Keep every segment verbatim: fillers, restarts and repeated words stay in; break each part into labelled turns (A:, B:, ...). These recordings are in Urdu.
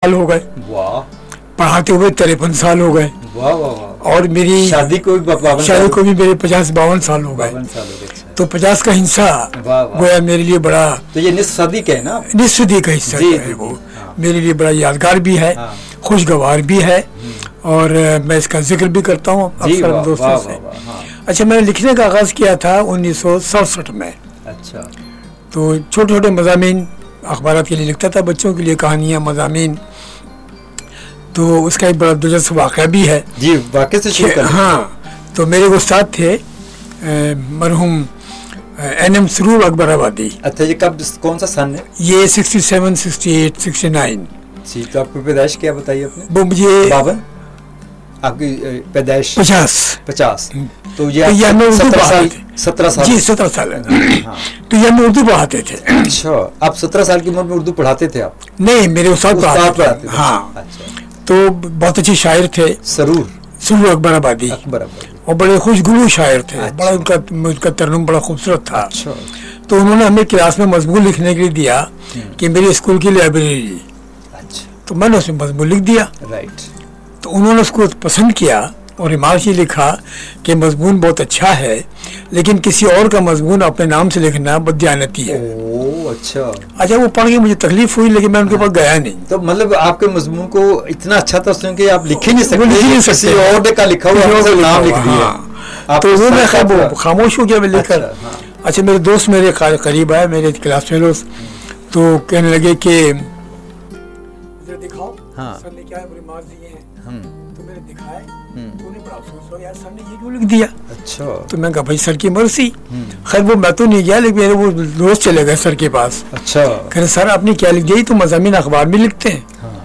A: साल हो गए, पढ़ाते हुए तिरपन साल हो गए, और मेरी
B: शादी को भी
A: शादी को भी मेरे पचास बावन साल हो गए। तो पचास का हिस्सा गोया मेरे लिए बड़ा,
B: तो ये निस्फ सदी का है ना,
A: निस्फ सदी का हिस्सा है वो। हाँ। मेरे लिए बड़ा यादगार भी है, हाँ। खुशगवार भी है, और मैं इसका जिक्र भी करता हूँ अक्सर दोस्तों से। हाँ। अच्छा, मैंने लिखने का आगाज़ किया था उन्नीस सौ सड़सठ में।
B: अच्छा।
A: तो छोटे छोटे मज़ामीन अखबारात के लिए लिखता था, बच्चों के लिए कहानियाँ, मज़ामीन। तो उसका एक बड़ा दिलचस्प वाक़या भी है
B: जी, वाक़े से शुरू करें।
A: हाँ, तो मेरे उस्ताद थे मरहूम एन एम सरूर अकबर आबादी।
B: अच्छा, ये कब, कौन सा सन है
A: ये सड़सठ, अड़सठ, उनहत्तर।
B: जी, तो आपकी पैदाइश क्या बताइए आपने?
A: वो मुझे
B: बावन, आपकी पैदाइश
A: पचास
B: पचास तो ये
A: तो ये मैं
B: सत्रह साल सत्रह साल
A: जी सत्रह साल है।
B: हाँ।
A: तो ये मैं उर्दू पढ़ाते थे।
B: अच्छा, आप सत्रह साल की उम्र में उर्दू पढ़ाते थे आप?
A: नहीं, मेरे उस्ताद
B: पढ़ाते थे।
A: हाँ।
B: अच्छा।
A: तो बहुत अच्छे शायर थे
B: सरूर
A: सरूर अकबर आबादी,
B: अकबर आबादी,
A: और बड़े खुशगुलू शायर थे।
B: अच्छा।
A: बड़ा उनका उनका तरन्नुम बड़ा खूबसूरत था।
B: अच्छा।
A: तो उन्होंने हमें क्लास में मजमून लिखने के लिए दिया कि मेरी स्कूल की लाइब्रेरी। अच्छा। तो मैंने उसमें मजमून लिख दिया।
B: राइट।
A: तो उन्होंने उसको पसंद किया और रिमार्क ये लिखा कि मजमून बहुत अच्छा है, लेकिन किसी और का मजमून अपने नाम से लिखना बददियानती है।
B: ओह, अच्छा।
A: अच्छा, वो पढ़ के मुझे तकलीफ हुई, लेकिन मैं उनके पास गया नहीं।
B: तो मतलब आपके मजमून को इतना अच्छा था उसने कि आप लिख ही नहीं सकते,
A: लिख ही नहीं
B: किसी और का लिखा हुआ नाम लिख दिया।
A: तो वो मैं खैर वो खामोश हो गया मैं लेकर। अच्छा, मेरे दोस्त मेरे करीब आए, मेरे क्लास फेलोज, तो कहने लगे कि दिखाओ सर ने क्या रिमार्क दिए हैं। तो मैंने दिखाए, तो उन्हें बड़ा अफसोस हो, यार सर ने ये क्यों लिख दिया। अच्छा। तो मैं कहा भाई सर की मर्जी। खैर वो मैं तो नहीं गया, लेकिन मेरे वो दोस्त चले गए सर के पास। अच्छा। कह सर आपने क्या लिख दिया, तो मज़ामीन अखबार में लिखते हैं।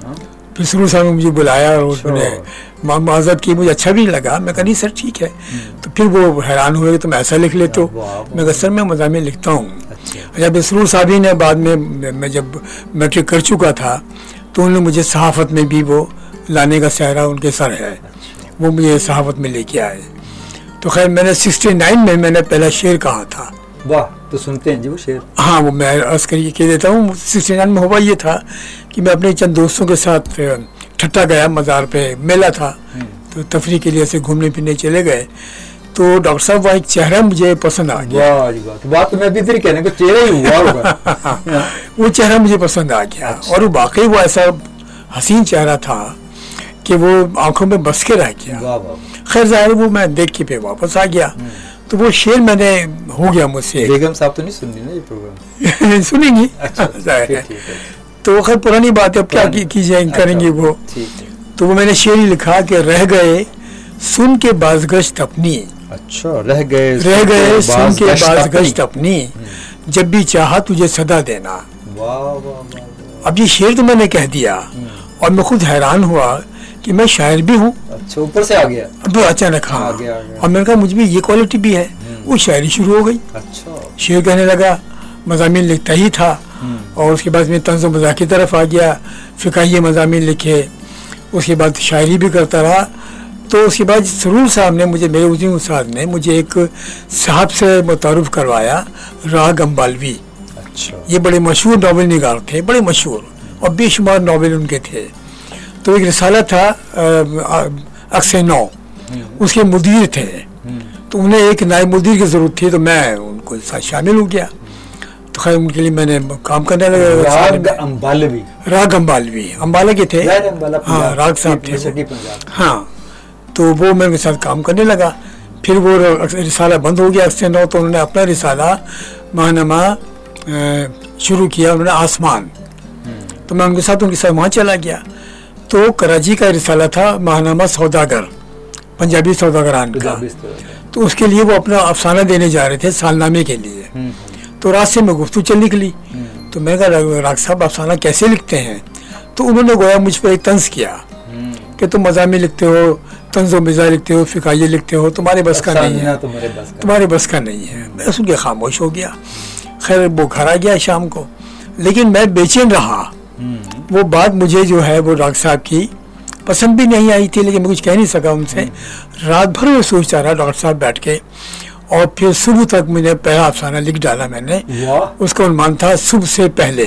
A: फिर सरूर साहब ने मुझे बुलाया और उन्होंने माजरत की, मुझे अच्छा भी लगा। मैं कहा नहीं सर ठीक है। तो फिर वो हैरान हुए कि तुम ऐसा लिख लेते हो। मैं कहा सर मैं मज़ामीन लिखता हूँ। अच्छा, सरूर साहब ने बाद में मैं जब मैट्रिक कर चुका था तो उन्होंने मुझे सहाफ़त में भी वो लाने का सहरा उनके सर है, वो मुझे सहाफ़त में लेके आए। तो खैर मैंने उनहत्तर में मैंने पहला शेर कहा था।
B: वाह, तो सुनते हैं जी वो शेर।
A: हाँ, वो मैं अर्ज़ करके कह देता हूँ। उनहत्तर में हुआ ये था कि मैं अपने चंद दोस्तों के साथ ठट्टा गया, मज़ार पे मेला था, तो तफरी के लिए ऐसे घूमने फिरने चले गए। तो डॉक्टर साहब वहाँ एक चेहरा मुझे पसंद आ गया।
B: वाह जी वाह, तो बात तो मैं भी इधर कहने को चेहरा ही हुआ होगा।
A: वो चेहरा मुझे पसंद आ गया। अच्छा। और वो वाकई वो ऐसा हसीन चेहरा था कि वो आंखों में बस के रह गया। खैर ज़ाहिर वो मैं देख के पे वापस आ गया। तो वो शेर मैंने हो गया मुझसे।
B: बेगम साहब तो नहीं सुन रही ना ये प्रोग्राम?
A: सुनेंगी। अच्छा, जाहिर है। तो खैर पुरानी बात है, अब क्या कीजिए, करेंगे वो। तो वो मैंने शेर ही लिखा कि रह गए सुन के बाज़गश्त अपनी।
B: अच्छा, रह गए
A: रह गए सुन के बाज़गश्त अपनी, जब भी चाहा तुझे सदा देना।
B: वाह वाह।
A: अब ये शेर तो मैंने कह दिया और मैं खुद हैरान हुआ कि मैं शायर भी हूँ।
B: अच्छा, ऊपर से आ गया।
A: अब अचानक हाँ, और मैंने कहा मुझे भी ये क्वालिटी भी है। वो शायरी शुरू हो गई। अच्छा। शेर कहने लगा, मज़ामीन लिखता ही था, और उसके बाद में तंज़ व मज़ाक़ की तरफ आ गया, फ़िक़ही मज़ामीन लिखे, उसके बाद शायरी भी करता रहा। तो उसके बाद सरूर साहब ने मुझे, मेरे उसी उस्ताद ने मुझे एक साहब से मुतारुफ़ करवाया, राग अम्बालवी। अच्छा। ये बड़े मशहूर नावल निगार थे, बड़े मशहूर, और बेशुमार नावल उनके थे। तो एक रिसाला था अक्से नौ, उसके मुदीर थे। तो उन्हें एक नायब मुदीर की ज़रूरत थी, तो मैं उनको साथ शामिल हो गया। तो खैर उनके लिए मैंने काम करने लगा।
B: राग अम्बालवी।
A: राग अम्बालवी, अम्बाला के थे। हाँ, राग साहब थे। हाँ, तो वो मैं उनके साथ काम करने लगा। फिर वो रिसाला बंद हो गया अक्से नौ, तो उन्होंने अपना रिसाला माहनामा शुरू किया, उन्होंने आसमान। तो मैं उनके साथ उनके साथ वहाँ चला गया। तो कराची का रिसाला था माहनामा सौदागर, पंजाबी सौदागरान का। तो उसके लिए वो अपना अफसाना देने जा रहे थे सालनामे के लिए। तो रास्ते में गुफ्तगू चल निकली। तो मैं कहा राग साहब अफसाना कैसे लिखते हैं? तो उन्होंने गोया मुझ पर एक तंज किया कि तुम मज़ामी लिखते हो, तंज़ व मिज़ाह लिखते हो, फ़िक़ाही लिखते हो, तुम्हारे बस का नहीं है, तुम्हारे बस का नहीं है। मैं सुन के खामोश हो गया। खैर वो घर आ गया शाम को, लेकिन मैं बेचैन रहा। वो बात मुझे जो है वो राग साहब की पसंद भी नहीं आई थी, लेकिन मैं कुछ कह नहीं सका उनसे। रात भर में सोचता रहा डॉक्टर साहब बैठ के, और फिर सुबह तक मैंने पहला अफसाना लिख डाला मैंने। उसका उन्मान था सुबह से पहले।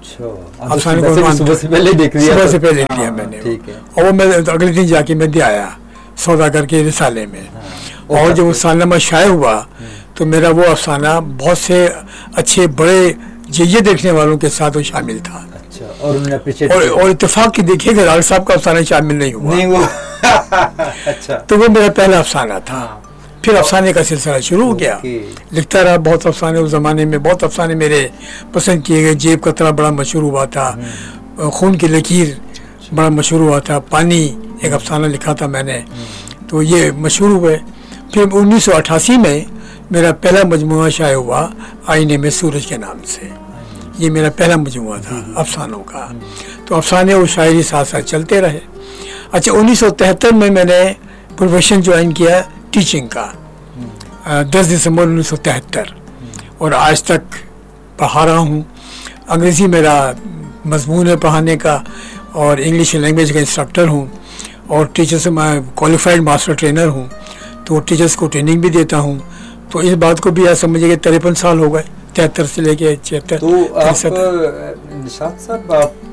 A: अफसाने को
B: सुबह से पहले देख लिया,
A: सुबह से पहले लिया मैंने, और वो मैं अगले दिन जाके मैं दे आया सौदा करके रिसाले में। और जब सालनामा शाये हुआ तो मेरा वो अफसाना बहुत से अच्छे बड़े जजे देखने वालों के साथ वो शामिल था।
B: अच्छा, और उन्होंने अप्रिशिएट
A: और, और इत्तेफाक की देखिएगा राग साहब का अफसाना शामिल नहीं हुआ,
B: नहीं हुआ। अच्छा,
A: तो वो मेरा पहला अफसाना था। फिर अफसाने का सिलसिला शुरू हो गया, लिखता रहा बहुत अफसाने। उस ज़माने में बहुत अफसाने मेरे पसंद किए गए। जेब कतरा बड़ा मशहूर हुआ था, खून की लकीर बड़ा मशहूर हुआ था, पानी एक अफसाना लिखा था मैंने, तो ये मशहूर हुए। फिर उन्नीस सौ अट्ठासी में मेरा पहला मजमुआ शाये हुआ आईने में सूरज के नाम से। ये मेरा पहला मजमुआ था अफसानों का। तो अफसाने और शायरी साथ साथ चलते रहे। अच्छा, उन्नीस सौ तिहत्तर में मैंने प्रोफेशन ज्वाइन किया टीचिंग का, दस दिसंबर उन्नीस सौ तिहत्तर, और आज तक पढ़ा रहा हूँ। अंग्रेज़ी मेरा मजमून है पढ़ाने का, और इंग्लिश लैंग्वेज का इंस्ट्रक्टर हूँ, और टीचर्स मैं क्वालिफाइड मास्टर ट्रेनर हूँ, तो टीचर्स को ट्रेनिंग भी देता हूँ। तो इस बात को भी आप समझिए कि तिरपन साल हो गए, तिहत्तर से लेके छिहत्तर।
B: तो आप निशात साहब,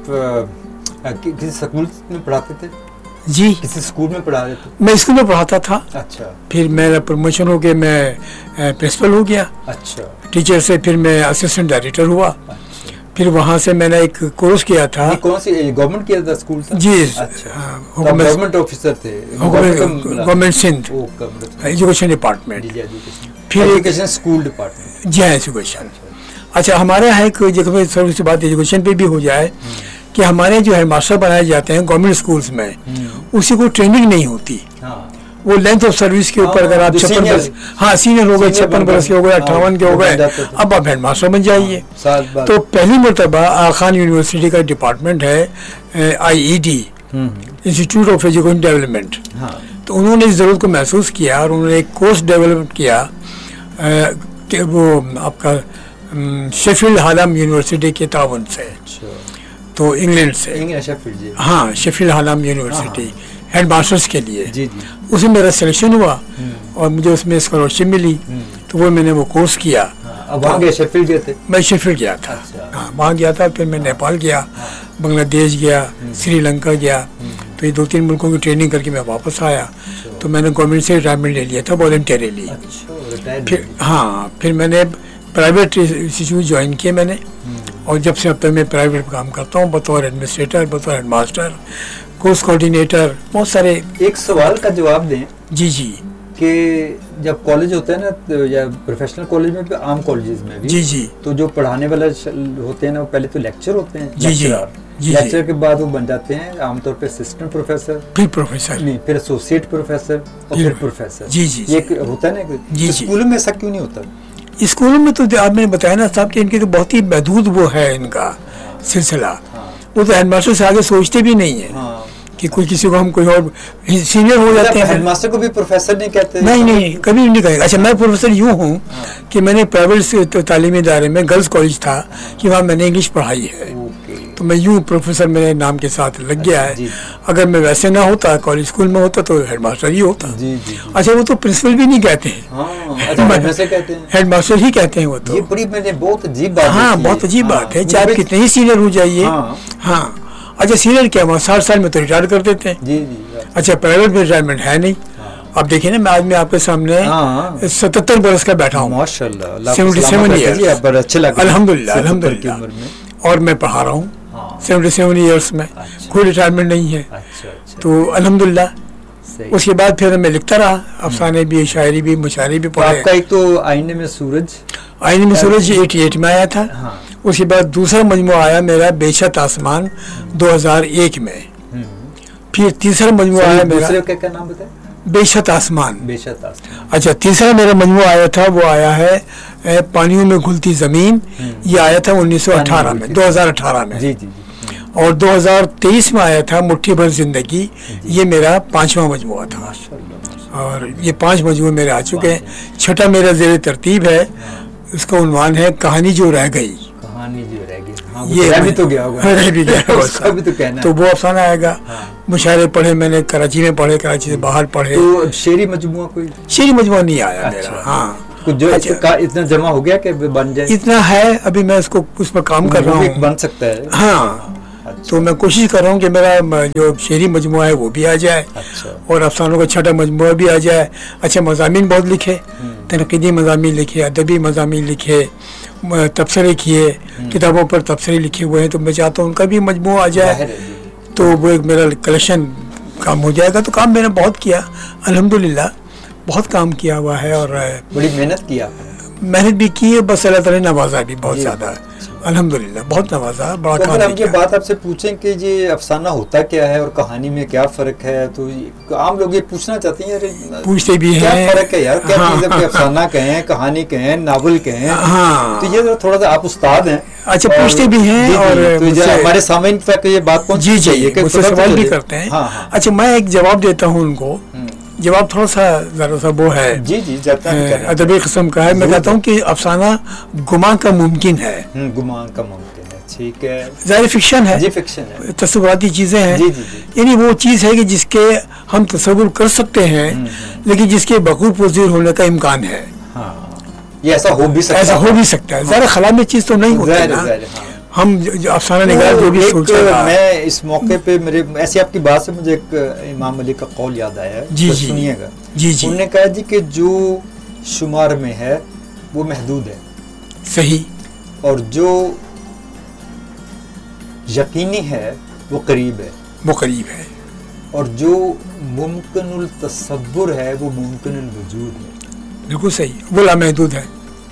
B: आप किसी स्कूल में पढ़ाते थे?
A: जी,
B: किसी स्कूल में पढ़ा रहे थे?
A: मैं स्कूल में पढ़ाता था।
B: अच्छा,
A: फिर मेरा प्रमोशन हो गया, मैं प्रिंसिपल हो गया।
B: अच्छा,
A: टीचर से फिर मैं असिस्टेंट डायरेक्टर हुआ।
B: अच्छा,
A: फिर वहाँ से मैंने एक कोर्स किया था।
B: कौन सी गवर्नमेंट किया था स्कूल था?
A: जी,
B: अच्छा, गवर्नमेंट ऑफिसर थे,
A: गवर्नमेंट सिंध एजुकेशन डिपार्टमेंट, फिर
B: एजुकेशन स्कूल डिपार्टमेंट।
A: जी हाँ, एजुकेशन। अच्छा, हमारे यहाँ एक सर्विस बात एजुकेशन पे भी हो जाए कि हमारे जो है मास्टर बनाए जाते हैं गवर्नमेंट स्कूल्स में, उसी को ट्रेनिंग नहीं होती। वो लेंथ ऑफ सर्विस के ऊपर अगर आप छप्पन बरस, हाँ सीनियर हो गए, छप्पन बरस के हो गए, अट्ठावन के हो गए, अब आप हेड मास्टर बन जाइए। तो पहली मरतबा आगा खान यूनिवर्सिटी का डिपार्टमेंट है आई E D, institute of education development, तो उन्होंने इस ज़रूरत को महसूस किया और उन्होंने एक कोर्स डेवलप किया कि वो आपका शेफील्ड हालम यूनिवर्सिटी के ताउन से, तो इंग्लैंड से, हाँ शेफील्ड हालम यूनिवर्सिटी हेड मास्टर्स के लिए। जी जी। उसमें मेरा सिलेक्शन हुआ और मुझे उसमें स्कॉलरशिप मिली, तो वो मैंने वो कोर्स किया।
B: अब वहाँ गए, शेफील्ड गए थे?
A: मैं शेफील्ड गया था। अच्छा। हाँ, वहाँ गया था। फिर मैं नेपाल गया, बांग्लादेश गया, श्रीलंका गया, तो ये दो तीन मुल्कों की ट्रेनिंग करके मैं वापस आया। तो मैंने गवर्नमेंट से रिटायरमेंट ले लिया था वॉलंटियरली। फिर हाँ, फिर मैंने प्राइवेट इंस्टीट्यूट ज्वाइन किए मैंने, और जब से अब तक मैं प्राइवेट काम करता हूँ बतौर एडमिनिस्ट्रेटर, बतौर हेड मास्टर, कोर्स कोऑर्डिनेटर, बहुत सारे। एक
B: सवाल का जवाब दें।
A: जी जी।
B: कि जब कॉलेज होता है ना, तो या प्रोफेशनल कॉलेज में भी, आम कॉलेजेस में भी,
A: जी जी,
B: तो जो पढ़ाने वाले होते हैं ना, वो पहले तो लेक्चर होते हैं,
A: जी जी,
B: लेक्चर के बाद वो बन जाते हैं आमतौर पे असिस्टेंट प्रोफेसर,
A: फिर प्रोफेसर,
B: नहीं फिर एसोसिएट प्रोफेसर और फिर प्रोफेसर।
A: जी जी,
B: ये होता है ना। स्कूलों में ऐसा क्यों नहीं होता?
A: स्कूलों में तो आपने बताया ना साहब कि इनकी तो बहुत ही महदूद वो है इनका सिलसिला। वो तो हेडमास्टर से आगे सोचते भी नहीं है कि कोई किसी को हम कोई और सीनियर हो जाते हैं।
B: हेडमास्टर को भी प्रोफेसर नहीं कहते?
A: नहीं नहीं, कभी नहीं कहेगा। अच्छा, मैं प्रोफेसर यूँ हूँ कि मैंने प्राइवेट तालीमी इदारे में गर्ल्स कॉलेज था कि वहाँ मैंने इंग्लिश पढ़ाई है, तो मैं यूँ प्रोफेसर मेरे नाम के साथ लग गया है। अगर मैं वैसे ना होता, कॉलेज स्कूल में होता, तो हेडमास्टर ही होता। जी जी। अच्छा, वो तो प्रिंसिपल भी नहीं कहते हैं, हेडमास्टर ही कहते हैं वो तो।
B: ये बड़ी मैंने बहुत अजीब बात।
A: हाँ, बहुत अजीब बात है, चाहे कितने ही सीनियर हो जाइए। हाँ, अच्छा सीनियर क्या हुआ, साठ साल में तो रिटायर कर देते हैं। जी जी। अच्छा, प्राइवेट में रिटायरमेंट है नहीं। अब देखिए ना, मैं आज मैं आपके सामने सतहत्तर बरस का बैठा हूँ,
B: माशाल्लाह,
A: सेवेंटी सेवन ईयर,
B: अच्छे लग,
A: अल्हम्दुलिल्लाह अल्हम्दुलिल्लाह, और मैं पढ़ा रहा हूँ सेवेंटी सेवन ईयर्स में। कोई रिटायरमेंट नहीं है, तो अल्हम्दुलिल्लाह। उसके बाद फिर मैं लिखता रहा, अफसाने भी, शायरी भी, मुशायरे भी पढ़े।
B: आपका एक तो आईने में सूरज,
A: आईने में सूरज अठासी में आया था। हाँ। उसके बाद दूसरा मजमुआ आया मेरा बेशत आसमान दो हज़ार एक में। फिर तीसरा मजमुआ आया मेरा,
B: क्या क्या नाम बताए?
A: बेशत आसमान।
B: बेशत आसमान।
A: अच्छा, तीसरा मेरा मजमुआ आया था, वो आया है पानियों में घुलती जमीन। ये आया था उन्नीस सौ अठारह में, दो हज़ार अठारह में। जी जी। और दो हज़ार तेईस में आया था मुट्ठी भर जिंदगी। ये मेरा पांचवा मजमुआ था, और ये पांच मजमुए मेरे आ चुके हैं। छठा मेरा जेर तरतीब है, उसका उन्वान है कहानी जो रह गई।
B: कहानी जो रह गई, हाँ,
A: ये
B: रह भी तो गया होगा,
A: रह भी गया
B: उसका भी तो कहना है।
A: तो वो अफसाना आएगा। मुशायरे पढ़े मैंने, कराची में पढ़े, कराची से बाहर पढ़े।
B: तो शेरी मजमुआ कोई?
A: शेरी मजमुआ नहीं आया मेरा। हाँ,
B: جو اتنا جمع ہو گیا کہ بن جائے؟
A: اتنا ہے ابھی میں اس کو اس پر کام کر رہا ہوں.
B: بن سکتا ہے.
A: ہاں تو میں کوشش کر رہا ہوں کہ میرا جو شعری مجموعہ ہے وہ بھی آ جائے اور افسانوں کا چھٹا مجموعہ بھی آ جائے. اچھا مضامین بہت لکھے, تنقیدی مضامین لکھے, ادبی مضامین لکھے, تبصرے کیے, کتابوں پر تبصرے لکھے ہوئے ہیں, تو میں چاہتا ہوں ان کا بھی مجموعہ آ جائے تو وہ ایک میرا کلیکشن کام ہو جائے گا. تو کام میں نے بہت کیا الحمدللہ, بہت کام کیا ہوا ہے اور
B: بڑی محنت کیا,
A: محنت بھی کی ہے. بس اللہ تعالیٰ نے نوازا بھی بہت زیادہ الحمدللہ, بہت نوازا, بڑا کام
B: کیا. یہ بات آپ سے پوچھیں کہ یہ افسانہ ہوتا کیا ہے اور کہانی میں کیا فرق ہے, تو عام لوگ یہ پوچھنا چاہتے ہیں,
A: پوچھتے بھی ہیں
B: کیا فرق ہے یار, کیا چیز ہے, کہ افسانہ کہیں, کہانی کہیں, ناول کہیں. تو یہ تھوڑا سا آپ استاد ہیں.
A: اچھا پوچھتے بھی ہیں اور
B: ہمارے سامعین تک یہ بات پہنچ
A: جی جی مجھ سے سوال بھی کرتے ہیں. اچھا میں ایک جواب دیتا ہوں ان کو, جواب تھوڑا سا ذرا سا وہ ہے
B: جی جی
A: ادبی قسم کا ہے. میں کہتا ہوں کہ افسانہ گمان کا ممکن ہے,
B: گمان کا ممکن ہے, ٹھیک ہے,
A: ظاہر فکشن ہے,
B: جی فکشن ہے,
A: تصوراتی چیزیں ہیں,
B: جی جی جی,
A: یعنی وہ چیز ہے کہ جس کے ہم تصور کر سکتے ہیں لیکن جس کے بخوب پذیر ہونے کا امکان ہے.
B: ہاں یہ ایسا ہو بھی سکتا ہے,
A: ایسا ہو بھی سکتا ہے. ظاہر خلا میں چیز تو نہیں ہوتی نا, ہم افسانہ نگار جو بھی سوچا تھا.
B: میں اس موقع پہ میرے ایسی آپ کی بات سے مجھے ایک امام علی کا قول یاد آیا ہے,
A: جی جی
B: سنیے گا.
A: جی جی
B: انہوں نے کہا جی کہ جو شمار میں ہے وہ محدود ہے,
A: صحیح,
B: اور جو یقینی ہے وہ قریب ہے,
A: وہ قریب ہے,
B: اور جو ممکن التصور ہے وہ ممکن الوجود ہے.
A: بالکل صحیح, وہ لامحدود ہے,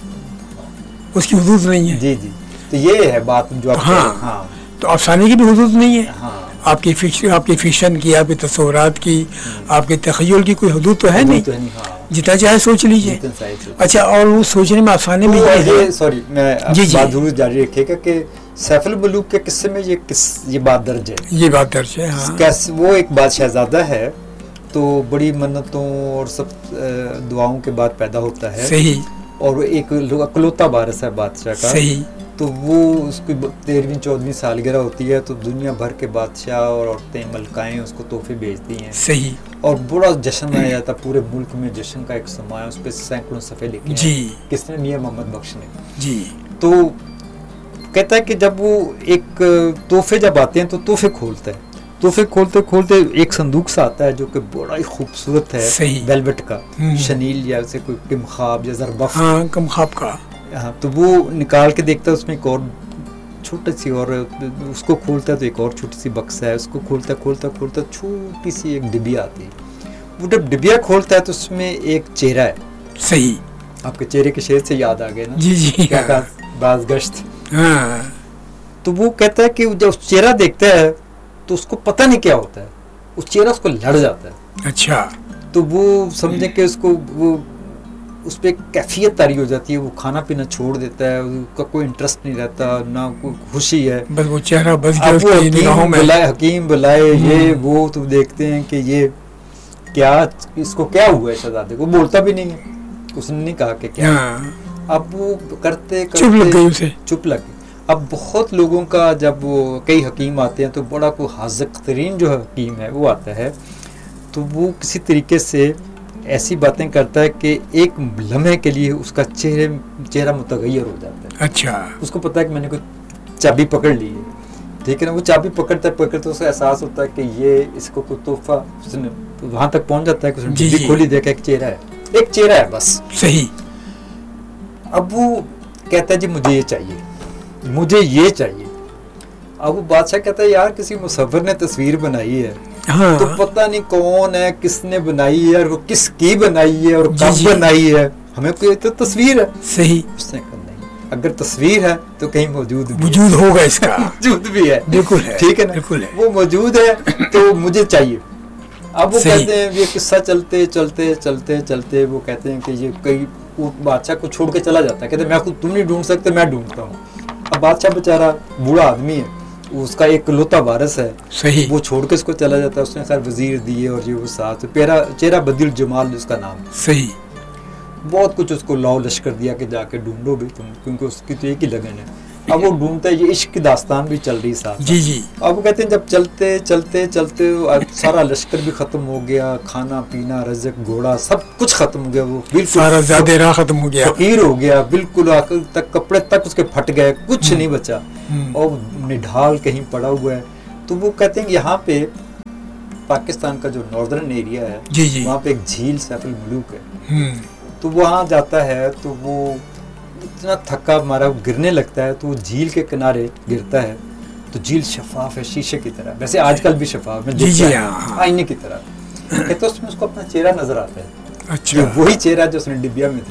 A: اس کی حدود نہیں ہے.
B: جی جی, تو یہ ہے بات جو آپ
A: ہاں, ہاں تو افسانے کی بھی حدود نہیں ہے.
B: ہاں
A: آپ کی فکشن, آپ کی فکشن کی, آپ کے تصورات کی, آپ کے تخیل کی کوئی حدود تو ہے نہیں, جتنا چاہے سوچ لیجئے. اچھا اور وہ سوچنے میں افسانے میں یہ ہے,
B: سوری میں بات ضرور جاری رکھے گا کہ سیف الملوک کے قصے میں یہ کس یہ بات درج ہے,
A: یہ بات درج ہے. ہاں
B: وہ ایک بات شہزادہ ہے تو بڑی منتوں اور سب دعاؤں کے بعد پیدا ہوتا ہے.
A: صحیح,
B: اور ایک اکلوتا وارث ہے بادشاہ کا.
A: صحیح,
B: تو وہ اس کی تیرہویں چودہویں سالگرہ ہوتی ہے تو دنیا بھر کے بادشاہ اور عورتیں ملکائیں اس کو تحفے بھیجتی ہیں.
A: صحیح,
B: اور بڑا جشن منایا جاتا ہے, پورے ملک میں جشن کا ایک سما ہے. اس پہ سینکڑوں صفحے لکھے ہیں.
A: جی,
B: کس نے؟ میاں محمد بخش نے.
A: جی,
B: تو کہتا ہے کہ جب وہ ایک تحفے جب آتے ہیں تو تحفے کھولتا ہے, تحفے کھولتے کھولتے ایک صندوق سا آتا ہے جو کہ بڑا ہی خوبصورت ہے, ویلوٹ کا, شنیل یا اسے کوئی کمخاب یا زربفت,
A: ہاں کمخاب کا.
B: ہاں تو وہ نکال کے دیکھتا ہے, اس میں ایک اور چھوٹی سی, اور اس کو کھولتا ہے تو ایک اور چھوٹی سی بکسا ہے, اس کو کھولتا کھولتا کھولتا چھوٹی سی ایک ڈبیا آتی ہے. وہ جب ڈبیا کھولتا ہے تو اس میں ایک چہرہ ہے.
A: صحیح,
B: آپ کے چہرے کے شعر سے یاد آ گئے نا.
A: جی جی,
B: کیا باز گشت.
A: ہاں
B: تو وہ کہتا ہے کہ جب اس چہرہ دیکھتا ہے تو اس کو پتہ نہیں کیا ہوتا ہے, اس چہرہ اس کو لڑ جاتا ہے.
A: اچھا,
B: تو وہ سمجھیں کہ اس کو وہ اس پہ کیفیت طاری ہو جاتی ہے, وہ کھانا پینا چھوڑ دیتا ہے, اس کا کوئی انٹرسٹ نہیں رہتا, نہ کوئی خوشی ہے,
A: بس وہ چہرہ بس
B: گیا اس کی نگاہوں میں. بلائے حکیم بلائے یہ وہ, تو دیکھتے ہیں کہ یہ کیا, اس کو کیا ہوا ہے شہزادے کو. بولتا بھی نہیں ہے, اس نے نہیں کہا کہ کیا. اب وہ کرتے کرتے
A: چپ لگ گئی اسے,
B: چپ لگ گئی. اب بہت لوگوں کا جب وہ کئی حکیم آتے ہیں تو بڑا کوئی حاذق ترین جو حکیم ہے وہ آتا ہے, تو وہ کسی طریقے سے ایسی باتیں کرتا ہے کہ ایک لمحے کے لیے اس کا چہرے چہرہ متغیر ہو جاتا ہے.
A: اچھا,
B: اس کو پتا ہے کہ میں نے کوئی چابی پکڑ لی ہے, ٹھیک ہے نا. وہ چابی پکڑتا ہے پکڑتا اس کو احساس ہوتا ہے کہ یہ اس کو کوئی تحفہ, اس نے وہاں تک پہنچ جاتا ہے کہ اس نے ڈبی کھولی, دیکھا ایک چہرہ ہے, ایک چہرہ ہے بس.
A: صحیح.
B: اب وہ کہتا ہے جی مجھے یہ چاہیے, مجھے یہ چاہیے. اب وہ بادشاہ کہتا ہے یار کسی مصور نے تصویر بنائی ہے,
A: ہاں
B: تو پتہ نہیں کون ہے, کس نے بنائی ہے, اور وہ کس کی بنائی ہے, اور
A: جی
B: کب
A: جی.
B: بنائی ہے, ہمیں کوئی تو تصویر ہے.
A: صحیح.
B: اس نے کہا نہیں, اگر تصویر ہے تو کہیں موجود بھی
A: وجود ہوگا اس کا,
B: موجود بھی ہے,
A: بالکل ہے,
B: ٹھیک ہے نا,
A: بالکل ہے,
B: وہ موجود ہے تو مجھے چاہیے. اب وہ کہتے ہیں یہ قصہ چلتے چلتے چلتے چلتے وہ کہتے ہیں کہ یہ کئی بادشاہ کو چھوڑ کے چلا جاتا ہے, کہتے ہیں میں خود تم نہیں ڈھونڈ سکتے, میں ڈھونڈتا ہوں. اب بادشاہ بیچارہ بوڑھا آدمی ہے, اس کا ایک لوتا وارث ہے.
A: صحیح.
B: وہ چھوڑ کے اس کو چلا جاتا ہے, اس نے خیر وزیر دیے اور یہ وہ ساتھ, پیرا چہرہ بدل جمال اس کا نام.
A: صحیح.
B: بہت کچھ اس کو لاؤ لشکر دیا کہ جا کے ڈھونڈو بھی تم, کیونکہ اس کی تو ایک ہی لگن ہے. اب وہ ڈھونڈتا ہے, یہ عشق کی داستان بھی چل رہی ساتھ.
A: جی جی.
B: اب وہ کہتے ہیں جب چلتے چلتے چلتے سارا لشکر بھی ختم ہو گیا, کھانا پینا رزق گھوڑا سب کچھ ختم ہو گیا, وہ بالکل
A: سارا زیادہ راہ ختم ہو گیا,
B: فقیر ہو گیا بالکل, عقل تک کپڑے تک اس کے پھٹ گئے, کچھ نہیں بچا, اور نڈھال کہیں پڑا ہوا ہے. تو وہ کہتے ہیں یہاں پہ پاکستان کا جو ناردرن ایریا ہے,
A: جی جی,
B: وہاں پہ ایک جھیل سیف الملوک ہے. تو وہاں جاتا ہے تو وہ اتنا تھکا مارا گرنے لگتا ہے, تو وہ جھیل کے کنارے گرتا ہے, تو جھیل شفاف ہے شیشے کی طرح, ویسے آج کل بھی شفاف ہے, آئینے کی طرح. تو اس میں اس کو اپنا چہرہ نظر آتا ہے. اچھا, وہی چہرہ جو اس نے ڈبیا میں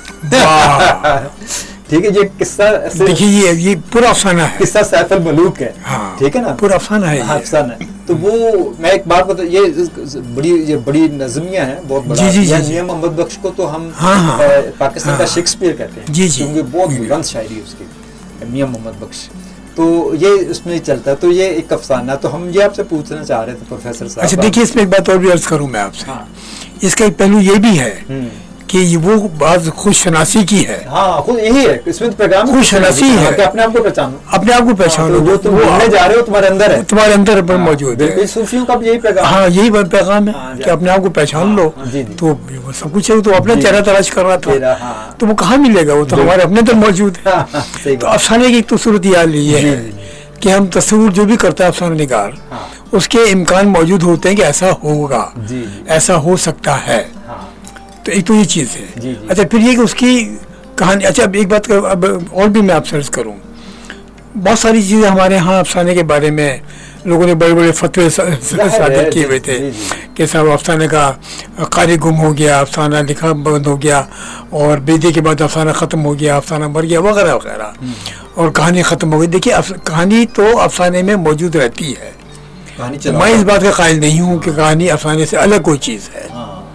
B: دیکھا. ٹھیک ہے, یہ قصہ
A: دیکھیے, یہ یہ پورا افسانہ ہے,
B: قصہ سیف الملوک ہے. ٹھیک ہے نا,
A: پورا افسانہ ہے,
B: افسانہ ہے. تو وہ میں ایک بات بتا, یہ بڑی یہ بڑی نظمیہ ہیں, بہت بڑا. میاں محمد بخش کو تو ہم پاکستان کا شیکسپیئر کہتے ہیں, کیونکہ بہت بلند شاعری ہے اس کی, میاں محمد بخش. تو یہ اس میں چلتا ہے. تو یہ ایک افسانہ. تو ہم یہ آپ سے پوچھنا چاہ رہے تھے پروفیسر صاحب.
A: اچھا دیکھیے, اس میں ایک بات اور بھی عرض کروں میں آپ سے. اس کا ایک پہلو یہ بھی ہے کہ وہ بعض خود شناسی کی ہے.
B: ہاں, خود یہی ہے اس میں پیغام
A: خود شناسی ہے
B: کہ اپنے آپ کو پہچانو,
A: اپنے آپ کو پہچانو,
B: جو تم بولنے جا رہے ہو تمہارے اندر ہے,
A: تمہارے اندر پر موجود ہے.
B: صوفیوں کا بھی یہی پیغام.
A: ہاں, یہی پیغام ہے کہ اپنے آپ کو پہچان لو. تو وہ سب کچھ ہے, تو اپنا چہرہ تلاش کر رہا تھا, تو وہ کہاں ملے گا, وہ تو ہمارے اپنے اندر موجود ہے. تو افسانے کی ایک تو صورت یہ ہے کہ ہم تصور جو بھی کرتا ہے افسانہ نگار, اس کے امکان موجود ہوتے ہیں کہ ایسا ہوگا, ایسا ہو سکتا ہے. تو ایک تو یہ چیز ہے. اچھا, پھر یہ کہ اس کی کہانی. اچھا, اب ایک بات اب اور بھی میں آپ سے عرض کروں, بہت ساری چیزیں ہمارے یہاں افسانے کے بارے میں لوگوں نے بڑے بڑے فتوے صادر کیے ہوئے تھے کہ صاحب افسانے کا قاری گم ہو گیا, افسانہ لکھا بند ہو گیا, اور بیدے کے بعد افسانہ ختم ہو گیا, افسانہ مر گیا, وغیرہ وغیرہ, اور کہانی ختم ہو گئی. دیکھیے, کہانی تو افسانے میں موجود رہتی ہے. میں اس بات کا قائل نہیں ہوں کہ کہانی افسانے سے الگ کوئی چیز ہے.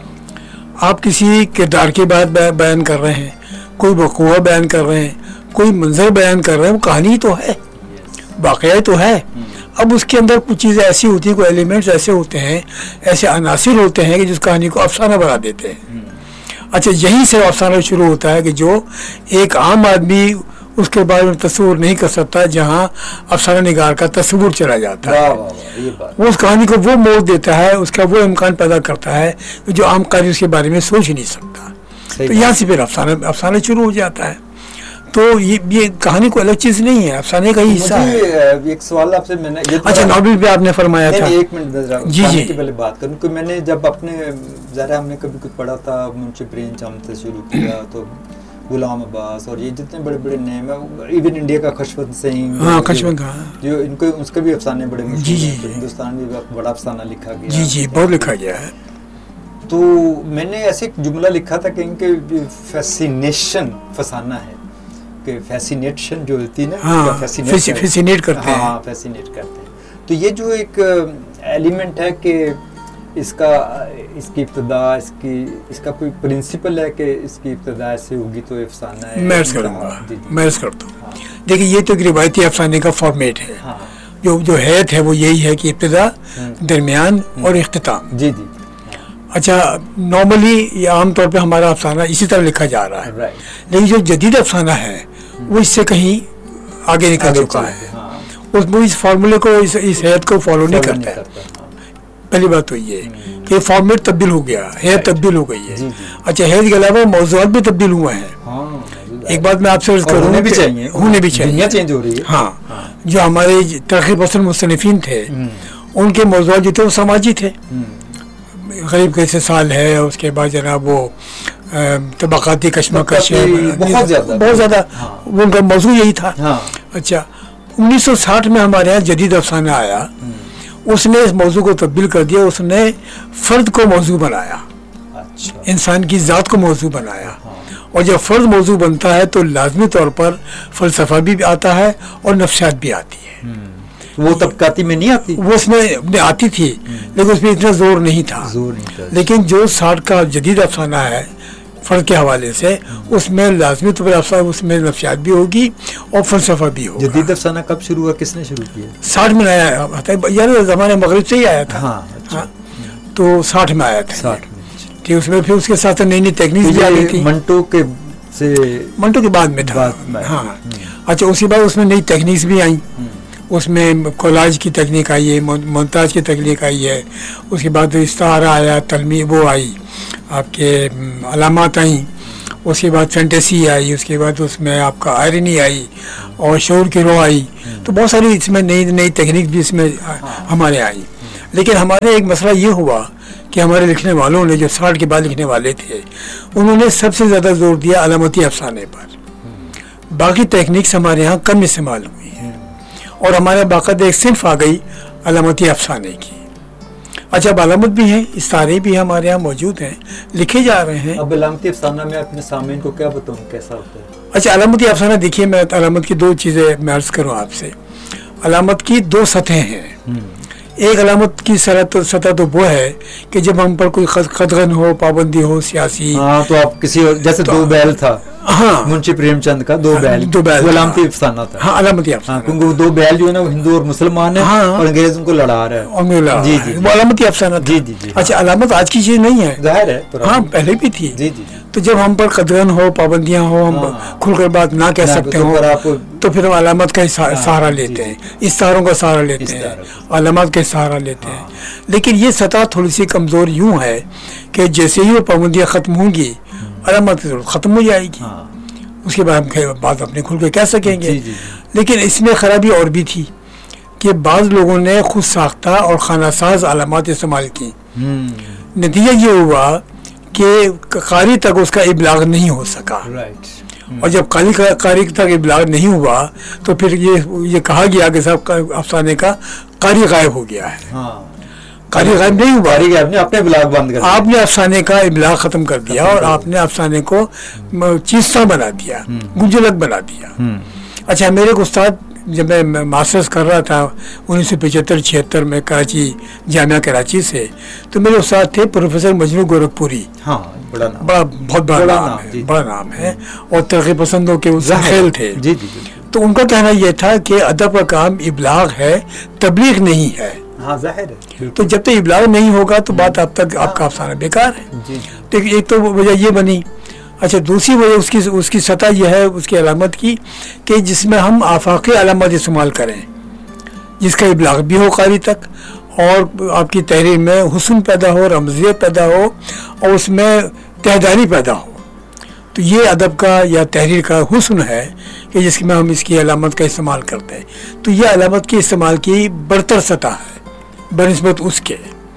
A: آپ کسی کردار کی بات بیان کر رہے ہیں, کوئی وقوع بیان کر رہے ہیں, کوئی منظر بیان کر رہے ہیں, وہ کہانی تو ہے, واقعہ تو ہے. اب اس کے اندر کچھ چیزیں ایسی ہوتی ہیں, کوئی ایلیمنٹس ایسے ہوتے ہیں, ایسے عناصر ہوتے ہیں کہ جس کہانی کو افسانہ بنا دیتے ہیں. اچھا, یہیں سے افسانہ شروع ہوتا ہے کہ جو ایک عام آدمی اس کے بارے میں تصور نہیں کر سکتا, جہاں افسانہ نگار کا تصور چلا جاتا ہے. وہ اس کہانی کو وہ موڑ دیتا ہے, اس کا وہ امکان پیدا کرتا ہے جو عام قاری اس کے بارے میں سوچ نہیں سکتا. تو یہاں سے پھر افسانہ افسانہ شروع ہو جاتا ہے. تو یہ یہ کہانی کوئی الگ چیز نہیں ہے, افسانے کا ہی حصہ ہے.
B: ایک سوال آپ سے میں نے,
A: اچھا ناول پہ آپ نے فرمایا تھا.
B: ایک منٹ جی جی کی پہلے بات کروں کہ میں نے جب اپنے ذرا ہم نے کبھی کچھ پڑھا تھا, منشی پریم چند سے شروع کیا, تو غلام عباس اور یہ جتنے بڑے بڑے نیم ہیں, ایون انڈیا کا خشونت سنگھ,
A: ہاں خشونت,
B: جو ان کو اس کے بھی افسانے بڑے مشہور ہیں. ہندوستان میں بڑا افسانہ لکھا گیا.
A: جی جی, بہت لکھا گیا ہے.
B: تو میں نے ایسے ایک جملہ لکھا تھا کہ ان کے فیسینیشن فسانہ ہے, کہ فیسینیشن جو ہوتی ہے نا,
A: فیسینیٹ کرتے ہیں.
B: ہاں, فیسینیٹ کرتے ہیں. تو یہ جو ایک ایلیمنٹ ہے کہ اس کا اس کی ابتدا, اس کی اس کا کوئی پرنسپل ہے کہ اس کی ابتدا ایسے ہوگی تو افسانہ ہے.
A: میں عرض کروں گا, میں عرض کرتا ہوں. دیکھیے, یہ تو ایک روایتی افسانے کا فارمیٹ ہے. جو جو حیت ہے وہ یہی ہے کہ ابتدا, درمیان اور اختتام.
B: جی جی.
A: اچھا, نارملی عام طور پہ ہمارا افسانہ اسی طرح لکھا جا رہا ہے, لیکن جو جدید افسانہ ہے وہ اس سے کہیں آگے نکل چکا ہے. اس وہ اس فارمولے کو, اس اس حیت کو فالو نہیں کرتا ہے. پہلی بات تو یہ ہے کہ فارمیٹ تبدیل ہو گیا, حیت تبدیل ہو گئی ہے. اچھا, حیت کے علاوہ موضوعات بھی تبدیل ہوئے ہیں. ایک بات میں آپ سے عرض کروں, ہونے بھی چاہیے, ہونے بھی چاہیے, دنیا چینج ہو رہی ہے. ہاں, جو ہمارے ترقی پسند مصنفین تھے ان کے موضوعات جو تھے وہ سماجی تھے. غریب کیسے سال ہے, اس کے بعد جناب وہ طبقاتی کشمکش, بہت زیادہ بہت زیادہ ان کا موضوع یہی تھا. اچھا, انیس سو ساٹھ میں ہمارے یہاں جدید افسانہ آیا, اس نے اس موضوع کو تبدیل کر دیا. اس نے فرد کو موضوع بنایا, انسان کی ذات کو موضوع بنایا. اور جب فرد موضوع بنتا ہے تو لازمی طور پر فلسفہ بھی آتا ہے اور نفسیات بھی آتی ہے.
B: وہ طبقاتی میں نہیں آتی,
A: وہ اس میں آتی تھی لیکن اس میں اتنا زور نہیں تھا. لیکن جو ساٹھ کا جدید افسانہ ہے فرد کے حوالے سے, اس میں لازمی طور پر افسانہ, اس میں نفسیات بھی ہوگی اور فلسفہ بھی ہوگا.
B: جدید افسانہ کب شروع ہوا, کس نے شروع کیا؟
A: ساٹھ میں آیا, یعنی زمانے مغرب سے ہی آیا تھا. ہاں, تو ساٹھ میں آیا تھا. ساٹھ میں ٹھیک, اس میں پھر اس کے ساتھ نئی نئی ٹیکنیک بھی آ گئی تھی.
B: منٹو کے سے
A: منٹو کے بعد میں تھا. ہاں, अच्छा उसके बाद उसमें नई टेक्निक्स भी आई, उसमें कोलाज की तकनीक आई है, मोन्ताज की तकनीक आई है, उसके बाद इस्तारा आया, तलमी वो आई, आपके अलामात आई, उसके बाद फैंटेसी आई, उसके बाद उसमें आपका आयरनी आई और शोर की रो आई। तो बहुत सारी इसमें नई नई तकनीक भी इसमें हमारे आई। लेकिन हमारे एक मसला ये हुआ कि हमारे लिखने वालों ने, जो साठ के बाद लिखने वाले थे, उन्होंने सबसे ज़्यादा जोर दिया अलामती अफसाने पर। बाकी टेक्निक्स हमारे यहाँ कम इस्तेमाल हुई हैं और हमारे बाकायदा एक सिंफ आ गई अलामती अफसाने की। अच्छा अब अलामत भी हैं, इस्तारे भी हमारे यहाँ मौजूद हैं, लिखे जा रहे हैं।
B: अब अलामती अफसाना में अपने सामने को क्या बताऊँ कैसा होता है?
A: अच्छा अलामती अफसाना देखिए, मैं अलामत की दो चीज़ें मैं अर्ज़ करूँ आपसे। अलामत की दो सतहें हैं। एक अलामत की सतह सतह तो वो है कि जब हम पर कोई खदगन हो, पाबंदी हो सियासी।
B: हाँ, तो आप किसी जैसे तो, दो बैल था, हाँ, मुंशी प्रेमचंद का दो बैल,
A: दो बैल
B: अलामती अफसाना था।
A: हाँ, अलामती अफसाना,
B: हाँ, क्योंकि वो दो बैल जो है ना वो हिंदू और मुसलमान है, हाँ, और अंग्रेज उनको लड़ा रहा है
A: और जी जी वो अलामती अफसाना था।
B: जी जी जी।
A: अच्छा अलामत आज की चीज नहीं है,
B: जाहिर है,
A: हाँ पहले भी थी।
B: जी जी।
A: तो जब हम पर खदगन हो, पाबंदियां हो, हम हाँ, खुलकर बात ना कह सकते हो, तो फिर हम अलामत का सहारा लेते हैं, इस्तारों का सहारा लेते हैं, अलामत का सहारा लेते हैं। लेकिन ये सतह थोड़ी सी कमजोर यूं है कि जैसे ही वो पाबंदियां खत्म होंगी, अलामत खत्म हो जाएगी, उसके बाद हम बात अपने खुल के कह सकेंगे। लेकिन इसमें खराबी और भी थी कि बाज़ लोगों ने खुद साख्ता और खाना साज अलामत इस्तेमाल की। नतीजा ये हुआ कि कारी तक उसका इबलाग नहीं हो सका, और जब कारी कारी तक इबलाग नहीं हुआ तो फिर ये ये कहा गया कि साहब अफसाने का कारी गायब हो गया है। हाँ। कारी गायब नहीं हुआ,
B: आपने अपने इबलाग बंद कर दिया,
A: आपने अफसाने का इबलाग खत्म कर दिया और आपने अफसाने को चीज़ा बना दिया, गुंजलक बना दिया। अच्छा मेरे उस्ताद, जब मैं मास्टर्स कर रहा था उन्नीस सौ पचहत्तर छिहत्तर में कराची, जामिया कराची से, तो मेरे उस्ताद थे प्रोफेसर मजनू गोरखपुरी।
B: हाँ, बड़ा नाम,
A: बड़ा बहुत बड़ा नाम, नाम है, बड़ा नाम है, और तरक्की पसंदों के उस खेल थे।
B: जी जी।
A: तो उनका कहना यह था कि अदब का काम इबलाग है, तबलीग नहीं है।
B: हाँ, जाहिर है।
A: तो जब तक इबलाग नहीं होगा तो बात अब तक आपका अफसाना बेकार है। तो एक तो वजह ये बनी। अच्छा दूसरी वजह उसकी उसकी सतह यह है, उसकी अलामत की, कि जिसमें हम आफाकी अलामत इस्तेमाल करें, जिसका इबलाग भी हो कारी तक, और आपकी तहरीर में हुस्न पैदा हो, रमजियत पैदा हो, और उसमें तहदारी पैदा हो। तो ये अदब का या तहरीर का हुस्न है कि जिसमें हम इसकी अलामत का इस्तेमाल करते हैं। तो ये अलामत के इस्तेमाल की बरतर सतह है बनिस्बत उसके।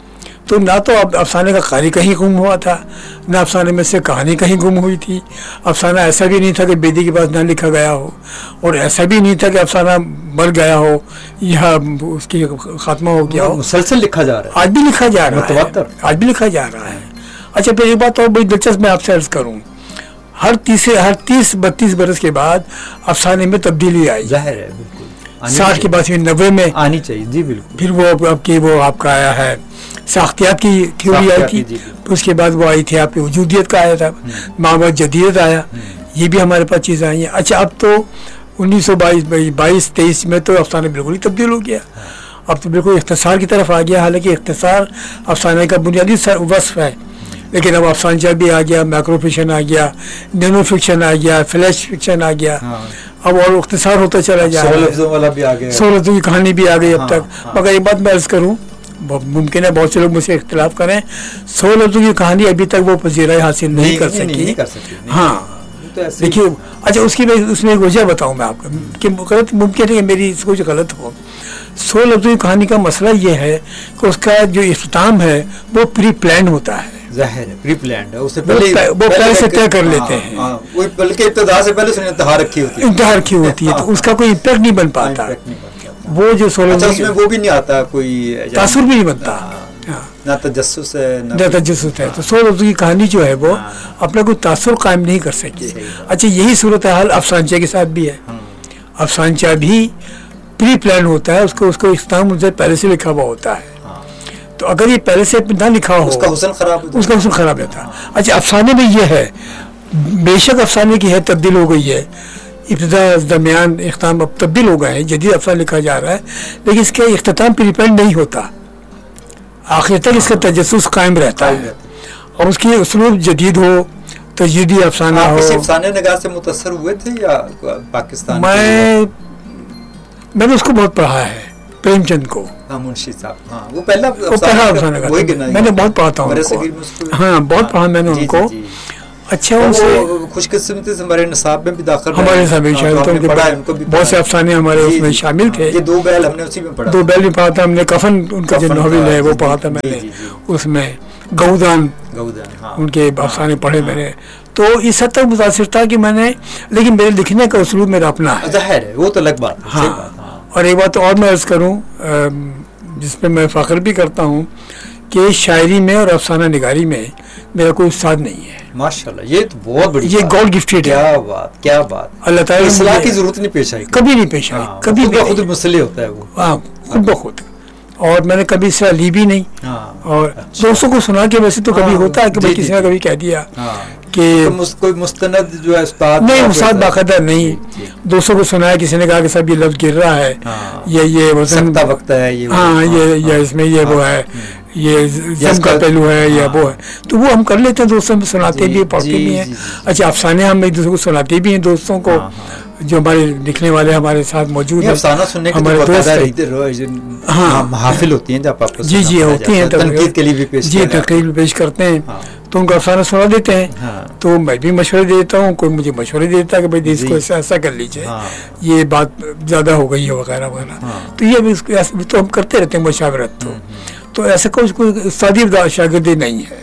A: तो ना तो अब अफसाने का कारी कहीं गुम हुआ था, ना अफसाने में से कहानी कहीं गुम हुई थी। अफसाना ऐसा भी नहीं था कि बेदी के पास ना लिखा गया हो, और ऐसा भी नहीं था कि अफसाना मर गया हो या उसकी खात्मा हो गया हो।
B: मुसलसल लिखा जा रहा है,
A: आज भी लिखा जा रहा है, आज भी लिखा जा रहा है। अच्छा फिर एक बात और बड़ी दिलचस्प मैं आपसे अर्ज करूँ, हर तीसरे हर तीस बत्तीस बरस के बाद अफसाने में तब्दीली आई।
B: जाहिर है, बिल्कुल।
A: साठ के बाद फिर नब्बे में
B: आनी चाहिए। जी बिल्कुल।
A: फिर वो आपकी वो आपका आया है साख्तियात की थ्योरी आई थी, उसके बाद वो आई थी आपकी वजूदियत का आया था, मामद जदीद आया, ये भी हमारे पास चीज़ आई हैं। अच्छा अब तो उन्नीस सौ बाईस बाईस तेईस में तो अफसाना बिल्कुल ही तब्दील हो गया, अब तो बिल्कुल इख्तिसार की तरफ आ गया। हालांकि इख्तिसार अफसाने का बुनियादी वस्फ है, लेकिन अब अफसानचा भी आ गया, मैक्रो फिक्शन आ गया, नैनो फिक्शन आ गया, फ्लैश फिक्शन आ गया। हाँ। अब और इख्तिसार होता चला जा रहा है, सौ लफ्ज़ों की कहानी भी आ गई अब तक। हाँ। मगर एक बात मैं अर्ज़ करूँ, मुमकिन है बहुत से लोग मुझसे इख्तिलाफ करें, सौ लफ्ज़ों की कहानी अभी तक वो पजीराई हासिल नहीं, नहीं कर सकी। नहीं, नहीं कर सकी। हाँ तो देखिए, अच्छा उसकी मैं उसमें एक वजह बताऊँ मैं आपको कि गलत मुमकिन है कि मेरी कुछ गलत हो। सौ लफ्ज़ों की कहानी का मसला ये है कि उसका जो इख्तिताम है वो प्री प्लान होता है।
B: जाहिर है, प्री प्लान्ड है, उससे पहले
A: वो पहले से तय कर लेते हैं,
B: वो बल्कि इब्तिदा से पहले उसने इंतहा रखी होती है,
A: इंतहा रखी होती है, तो उसका कोई इम्पैक्ट नहीं बन पाता। वो जो सोलह
B: अच्छा उसमें वो भी नहीं आता, कोई
A: तासुर भी नहीं बनता,
B: ना तजस्सुस है
A: ना तजस्सुस है। तो सौ लफ्ज़ों की कहानी जो है वो अपना कोई तासुर कायम नहीं कर सकी। अच्छा यही सूरत हाल अफसानचा के साथ भी है। अफसानचा भी प्री प्लान होता है, उसको उसको इख्तिताम उनसे पहले से लिखा हुआ होता है। तो अगर ये पहले से ना लिखा हो
B: उसका हुस्न खराब
A: उसका हुस्न खराब रहता है। अच्छा अफसाने में ये है, बेशक अफसाने की है तब्दील हो गई है, इब्तिदा दरमियान इख्तिताम अब तब्दील हो गए हैं, जदीद अफसाना लिखा जा रहा है, लेकिन इसका इख्तिताम प्रीपेंड नहीं होता, आखिर तक इसका तजस्सुस कायम रहता है, और उसकी उसलूब जदीद हो, تجدیدی افسانہ ہو.
B: آپ افسانے نگار سے متاثر ہوئے تھے یا پاکستان؟
A: میں میں نے اس کو بہت پڑھا ہے، پریم چند کو.
B: ہاں منشی صاحب، ہاں وہ پہلا
A: افسانہ نگار میں نے بہت پڑھا تھا ان کو. ہاں بہت پڑھا میں نے ان کو. اچھا ان سے
B: خوش قسمتی سے ہمارے نصاب میں بھی داخل،
A: ہمارے نصاب میں شامل تھے، بہت سے افسانے ہمارے اس میں شامل تھے.
B: یہ دو بیل ہم نے اسی میں پڑھا،
A: دو بیل بھی پڑھا تھا ہم نے. کفن ان کا جو ناول ہے وہ پڑھا تھا میں نے اس میں. گودان ان کے افسانے پڑھے میں نے. تو اس حد تک متاثر تھا کہ میں نے، لیکن میرے لکھنے کا اسلوب میرا اپنا ہے.
B: ظاہر ہے وہ تو الگ بات ہے.
A: ہاں اور ایک بات اور میں عرض کروں جس پہ میں فخر بھی کرتا ہوں کہ شاعری میں اور افسانہ نگاری میں میرا کوئی استاد نہیں ہے.
B: ماشاءاللہ یہ تو بہت بڑی،
A: یہ گاڈ گفٹیڈ ہے.
B: کیا بات کیا بات.
A: اللہ تعالیٰ
B: اصلاح کی ضرورت نہیں پیش آئی،
A: کبھی نہیں پیش آئی، کبھی
B: بھی. خود مسئلے ہوتا ہے وہ،
A: ہاں خود بخود. اور میں نے کبھی اصلاح لی بھی نہیں. اور دوستوں کو سنا کے ویسے تو کبھی ہوتا ہے کہ بھائی کسی نے کبھی کہہ دیا کہ
B: کوئی مستند جو ہے استاد
A: نہیں، استاد باقاعدہ نہیں. دوستوں کو سنا ہے، کسی نے کہا کہ صاحب یہ لفظ گر رہا ہے، یہ یہ وزن
B: وقت ہے،
A: ہاں یہ یہ اس میں یہ وہ ہے، یہ جم کا پہلو ہے، یہ وہ ہے. تو وہ ہم کر لیتے ہیں، دوستوں میں سناتے بھی ہیں، پڑھتے بھی ہیں. اچھا افسانے ہم ایک دوسرے کو سناتے بھی ہیں دوستوں کو جو ہمارے لکھنے والے ہمارے ساتھ موجود ہیں.
B: افسانہ سننے کے ہمارے دوست ہاں محافل ہوتی ہیں جب آپ
A: جی جی ہوتی ہیں،
B: تنقید کے لیے بھی پیش
A: جی تنقید بھی پیش کرتے ہیں تو ان کو افسانہ سنا دیتے ہیں. تو میں بھی مشورے دیتا ہوں، کوئی مجھے مشورے دیتا ہے کہ بھائی اس کو ایسا ایسا کر لیجیے، یہ بات زیادہ ہو گئی ہے وغیرہ وغیرہ. تو یہ بھی تو ہم کرتے رہتے ہیں مشاورت. تو تو ایسا کوئی کوئی استادی شاگردی نہیں ہے.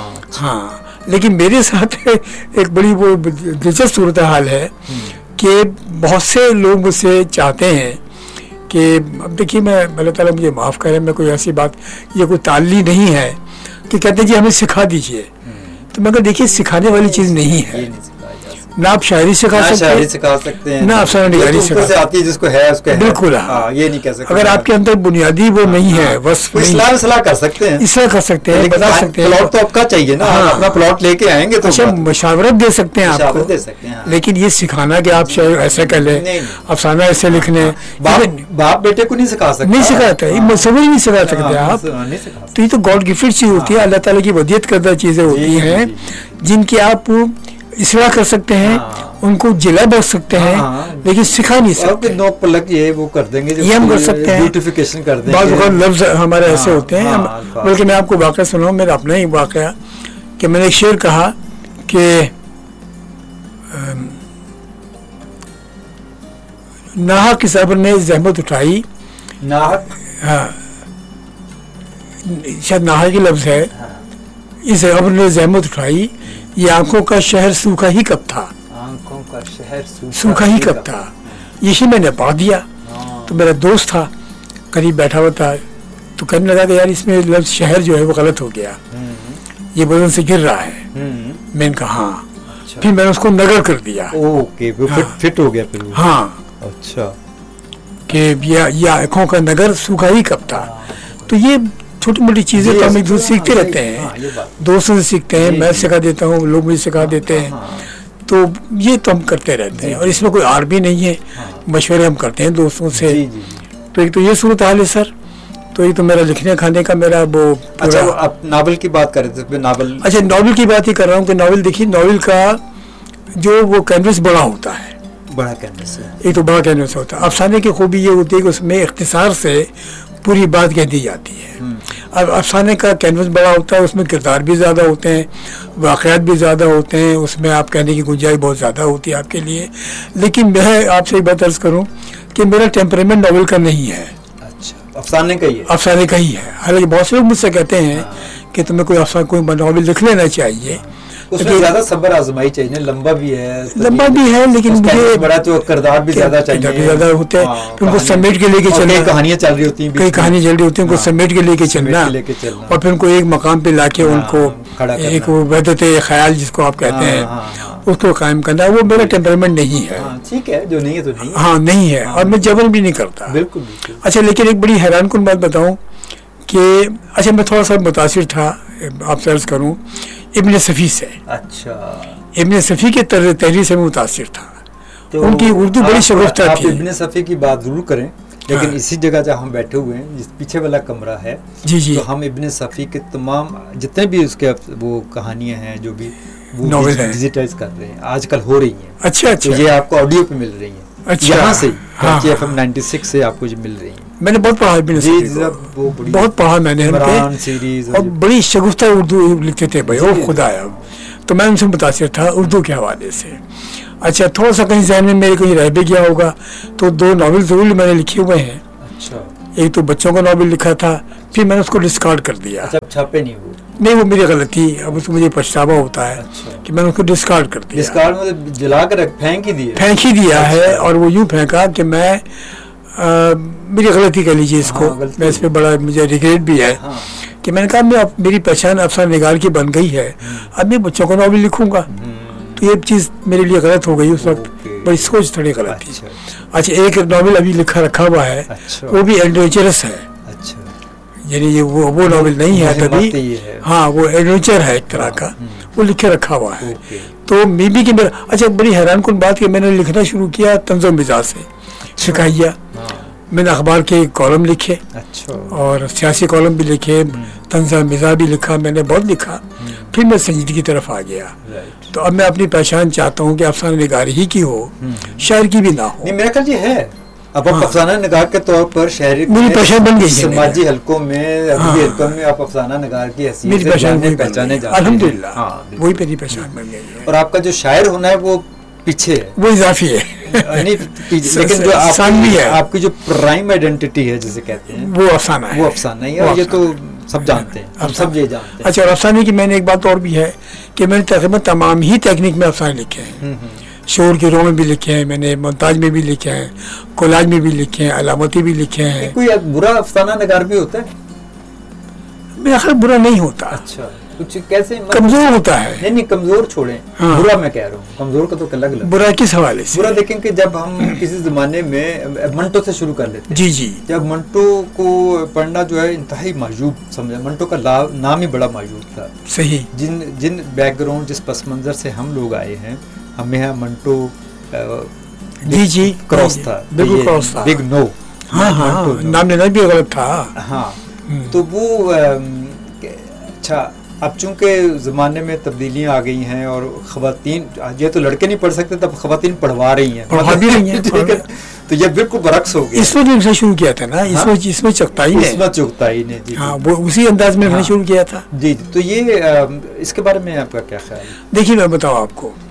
A: ہاں لیکن میرے ساتھ ایک بڑی وہ دلچسپ صورتحال ہے کہ بہت سے لوگ مجھ سے چاہتے ہیں کہ اب دیکھیے میں اللہ تعالیٰ مجھے معاف کرے، میں کوئی ایسی بات، یہ کوئی تعلی نہیں ہے کہ کہتے ہیں جی ہمیں سکھا دیجئے. تو میں کہا دیکھیے سکھانے والی چیز نہیں ہے. نہ آپ شاعری سکھا سکتے ہیں، نہ افسانہ نگاری سکھا سکتے ہیں،
B: جس کو ہے اس کو
A: بالکل.
B: یہ نہیں کہہ سکتے.
A: اگر آپ کے اندر بنیادی وہ نہیں ہے بس
B: اصلاح اصلاح کر سکتے ہیں،
A: اصلاح کر سکتے ہیں، بتا سکتے ہیں.
B: پلاٹ تو آپ کا چاہیے نا، اپنا پلاٹ لے کے آئیں گے تو
A: اچھا مشاورت دے سکتے ہیں آپ کو،
B: دے سکتے ہیں.
A: لیکن یہ سکھانا کہ آپ شاعر ایسا کر لیں، افسانہ ایسے لکھ لیں،
B: باپ بیٹے کو نہیں سکھا سکتے،
A: نہیں سکھاتا. یہ مصور نہیں سکھا سکتے آپ. تو یہ تو گاڈ گفٹڈ چیز ہوتی ہے، اللہ تعالیٰ کی ودیعت کردہ چیزیں ہوتی ہیں جن کی آپ اصلاح کر سکتے ہیں، ان کو جلا بخش سکتے ہیں، لیکن سکھا نہیں سکتے.
B: نوک پلک یہ وہ کر دیں گے،
A: یہ ہم کر سکتے ہیں.
B: بیوٹیفیکیشن کر دیں گے.
A: بعض اوقات لفظ ہمارے ایسے ہوتے ہیں. بلکہ میں آپ کو واقعہ سناؤں، میرا اپنا ہی واقعہ کہ میں نے ایک شعر کہا کہ ناحق کس ابر نے زحمت اٹھائی،
B: ناحق
A: ہاں شاید ناحق کی لفظ ہے، اس ابر نے زحمت اٹھائی، یہ آنکھوں کا شہر سوکھا ہی کب تھا،
B: آنکھوں کا شہر
A: سوکھا ہی کب تھا. یہ شعر میں نے پڑھ دیا. تو میرا دوست تھا قریب بیٹھا ہوا تھا، تو کہنے لگا کہ یار اس میں لفظ شہر جو ہے وہ غلط ہو گیا، یہ وزن سے گر رہا ہے. میں نے کہا ہاں. پھر میں نے اس کو نگر کر دیا.
B: اوکے فٹ ہو گیا پھر.
A: ہاں
B: اچھا
A: کہ یہ آنکھوں کا نگر سوکھا ہی کب تھا. تو یہ چھوٹی موٹی چیزیں تو ہم ایک دوسرے سیکھتے رہتے ہیں، دوستوں سے سیکھتے ہیں، میں سکھا دیتا ہوں، لوگ مجھے سکھا دیتے ہیں. تو یہ تو ہم کرتے رہتے ہیں اور اس میں کوئی آر بھی نہیں ہے، مشورے ہم کرتے ہیں دوستوں سے. تو ایک تو یہ صورتحال ہے سر. تو یہ تو میرا لکھنے کھانے کا میرا وہ.
B: اچھا آپ ناول کی بات کر رہے تھے. ناول
A: اچھا ناول کی بات ہی کر رہا ہوں کہ ناول دیکھیے، ناول کا جو وہ کینوس بڑا ہوتا ہے،
B: بڑا کینوس ہے،
A: ایک تو بڑا کینوس ہوتا ہے. افسانے کی خوبی یہ ہوتی ہے کہ اس میں اختصار سے پوری بات کہہ دی جاتی ہے. اب افسانے کا کینوس بڑا ہوتا ہے، اس میں کردار بھی زیادہ ہوتے ہیں، واقعات بھی زیادہ ہوتے ہیں، اس میں آپ کہنے کی گنجائش بہت زیادہ ہوتی ہے آپ کے لیے. لیکن میں آپ سے یہ بات عرض کروں کہ میرا ٹیمپرامنٹ ناول کا نہیں ہے.
B: اچھا افسانے کا ہی ہے.
A: افسانے کا ہی ہے. حالانکہ بہت سے لوگ مجھ سے کہتے ہیں کہ تمہیں کوئی افسانہ کوئی ناول لکھ لینا چاہیے،
B: اس میں زیادہ صبر آزمائی چاہیے، لمبا بھی ہے،
A: لمبا بھی ہے، لیکن مجھے
B: بڑا تو کردار بھی زیادہ چاہیے،
A: زیادہ ہوتے ہیں. ان کو سمیٹ کے لے کے چلنا،
B: کہانیاں چل رہی ہوتی ہیں،
A: کئی کہانی چل رہی ہوتی ہیں، ان کو سمیٹ کے لے کے چلنا، اور پھر ان کو ایک مقام پہ لا کے ان کو ایک وحدت خیال جس کو آپ کہتے ہیں اس کو قائم کرنا. وہ میرا ٹیمپرامنٹ نہیں ہے.
B: ٹھیک ہے، جو نہیں ہے تو نہیں.
A: ہاں نہیں ہے، اور میں جبر بھی نہیں کرتا.
B: بالکل.
A: اچھا لیکن ایک بڑی حیران کن بات بتاؤں کہ اچھا میں تھوڑا سا متاثر تھا، آپ سے عرض کروں، ابن صفی سے.
B: اچھا
A: ابن صفی کے تحریر سے میں متاثر تھا. ان کی اردو بڑی شگفتہ تھی.
B: آپ ابن صفی کی بات ضرور کریں، لیکن اسی جگہ جہاں ہم بیٹھے ہوئے ہیں، جس پیچھے والا کمرہ ہے،
A: جی جی،
B: تو ہم ابن صفی کے تمام جتنے بھی اس کے وہ کہانیاں ہیں جو بھی
A: ناول ہے
B: ڈیجیٹائز کر رہے ہیں آج کل ہو رہی ہیں.
A: اچھا اچھا.
B: یہ آپ کو آڈیو پہ مل رہی ہیں.
A: اچھا.
B: یہاں سے ایف ایم
A: ہاں
B: نائنٹی سکس سے آپ کو جو مل رہی ہیں.
A: میں نے بہت پڑھا
B: جی
A: بہت پڑھا میں نے
B: عمران سیریز
A: اور بڑی شگفتہ اردو لکھتے تھے بھائی. او خدایا, تو میں ان سے متاثر تھا اردو کے حوالے سے. اچھا تھوڑا سا کہیں ذہن میں میرے کہیں رہ بھی گیا ہوگا تو دو ناول ضرور میں نے لکھے ہوئے ہیں.
B: اچھا.
A: ایک تو بچوں کا ناول لکھا تھا, پھر میں نے اس کو ڈسکارڈ کر دیا.
B: اچھا چھاپے نہیں ہوئے؟
A: نہیں وہ میری غلطی, اب اس کو مجھے پچھتاوا ہوتا ہے کہ میں نے اس کو ڈسکارڈ کر دیا.
B: ڈسکارڈ مطلب جلا کر پھینک ہی دیا؟
A: پھینک ہی دیا ہے. اور وہ یوں پھینکا کہ میں میری غلطی کہہ لیجیے اس کو, میں اس پہ بڑا مجھے ریگریٹ بھی ہے کہ میں نے کہا میں میری پہچان افسانہ نگار کی بن گئی ہے, اب میں بچوں کو ناول لکھوں گا. تو یہ چیز میرے لیے غلط ہو گئی اس وقت, بڑی سوچ تھوڑی غلط تھی. اچھا ایک ناول ابھی لکھا رکھا ہوا ہے, وہ بھی ایڈونچرس ہے. یعنی یہ وہ وہ ناول نہیں ہے تبھی, ہاں وہ ایڈونچر ہے ایک طرح کا, وہ لکھے رکھا ہوا ہے. تو می بی کہ میرا اچھا بڑی حیران کن بات کہ میں نے لکھنا شروع کیا طنز و مزاح سے, شکایہ. میں نے اخبار کے کالم لکھے اور سیاسی کالم بھی لکھے, طنز و مزاح بھی لکھا, میں نے بہت لکھا. پھر میں سنجیدگی کی طرف آ گیا. تو اب میں اپنی پہچان چاہتا ہوں کہ افسانہ نگاری ہی کی ہو, شاعر کی بھی نہ ہو.
B: نہیں میرا خیال یہ ہے اب آپ افسانہ نگار کے طور پر شہری
A: میری پہچان بن گئی ہے,
B: سماجی حلقوں میں ادبی حلقوں میں آپ افسانہ نگار کی حیثیت سے پہچانے جاتے ہیں.
A: الحمدللہ وہی میری پہچان بن گئی ہے.
B: اور آپ کا جو شاعر ہونا ہے وہ پیچھے ہے,
A: وہ اضافی ہے.
B: لیکن جو آپ کی جو پرائم آئیڈینٹی ہے جسے کہتے ہیں
A: وہ افسانہ ہے,
B: وہ افسانہ ہے. اور یہ تو سب جانتے ہیں, ہم سب یہ جانتے ہیں.
A: اچھا اور افسانے کی میں نے ایک بات اور بھی ہے کہ میں نے تقریباً تمام ہی تکنیک میں افسانے لکھے ہیں. شور کے رو میں بھی لکھے ہیں میں نے, مونتاج میں بھی لکھے ہیں, کولاج میں بھی لکھے ہیں, علامتی بھی لکھے ہیں.
B: کوئی برا افسانہ نگار بھی ہوتا ہے؟
A: میرا خیال برا نہیں ہوتا.
B: اچھا کچھ کیسے
A: کمزور ہوتا ہے.
B: نہیں نہیں کمزور چھوڑیں, برا میں کہہ رہا ہوں, کمزور کا تو الگ الگ.
A: برا کس حوالے سے؟
B: برا دیکھیں کہ جب ہم کسی زمانے میں منٹو سے شروع کر لیتے ہیں.
A: جی جی.
B: جب منٹو کو پڑھنا جو ہے انتہائی معیوب سمجھا, منٹو کا نام ہی بڑا معیوب تھا.
A: صحیح.
B: جن جن بیک گراؤنڈ جس پس منظر سے ہم لوگ آئے ہیں, ہمیں یہاں منٹو
A: جی جی
B: کراس تھا,
A: بالکل کراس تھا.
B: Big no.
A: ہاں ہاں نام لینا بھی غلط تھا.
B: ہاں تو وہ اچھا اب چونکہ زمانے میں تبدیلیاں آ گئی ہیں اور خواتین, یہ تو لڑکے نہیں پڑھ سکتے تب خواتین پڑھوا رہی ہیں,
A: پڑھوا بھی رہی ہیں.
B: تو یہ بالکل برعکس ہو گیا.
A: اس میں جو شروع کیا تھا نا, اس میں اس میں چغتائی نے,
B: اس میں چغتائی نے جی
A: ہاں وہ اسی انداز میں نے شروع کیا تھا.
B: جی تو یہ اس کے بارے میں آپ کا کیا خیال ہے؟
A: دیکھیے میں بتاؤں آپ کو,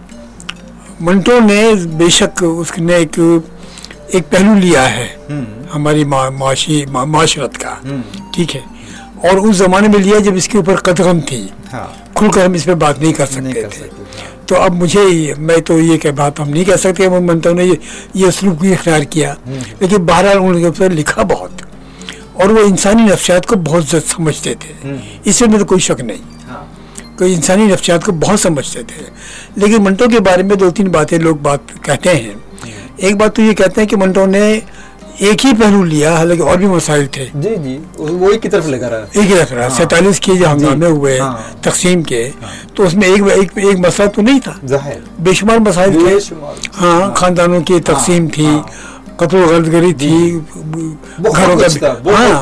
A: منٹو نے بے شک اس نے ایک ایک پہلو لیا ہے ہماری معاشی معاشرت کا, ٹھیک ہے, اور اس زمانے میں لیا جب اس کے اوپر قدغن تھی, کھل کر ہم اس پہ بات نہیں کر سکتے تھے. تو اب مجھے میں تو یہ کہ بات ہم نہیں کہہ سکتے, منٹو نے یہ اسلوب بھی اختیار کیا, لیکن بہرحال انہوں نے اس پر لکھا بہت, اور وہ انسانی نفسیات کو بہت زیادہ سمجھتے تھے. اس میں تو کوئی شک نہیں, کوئی انسانی نفسیات کو بہت سمجھتے تھے. لیکن منٹو کے بارے میں دو تین باتیں لوگ بات کہتے ہیں. ایک بات تو یہ کہتے ہیں کہ منٹو نے ایک ہی پہلو لیا, حالانکہ اور بھی مسائل تھے.
B: جی جی وہ ایک کی طرف لگا رہا,
A: ایک ہی طرف رہا. سینتالیس کے جو ہنگامے ہوئے تقسیم کے, تو اس میں ایک ایک مسئلہ تو نہیں تھا, بے شمار مسائل تھے. ہاں خاندانوں کی تقسیم تھی, قتل و غارت گری تھی, گھروں کا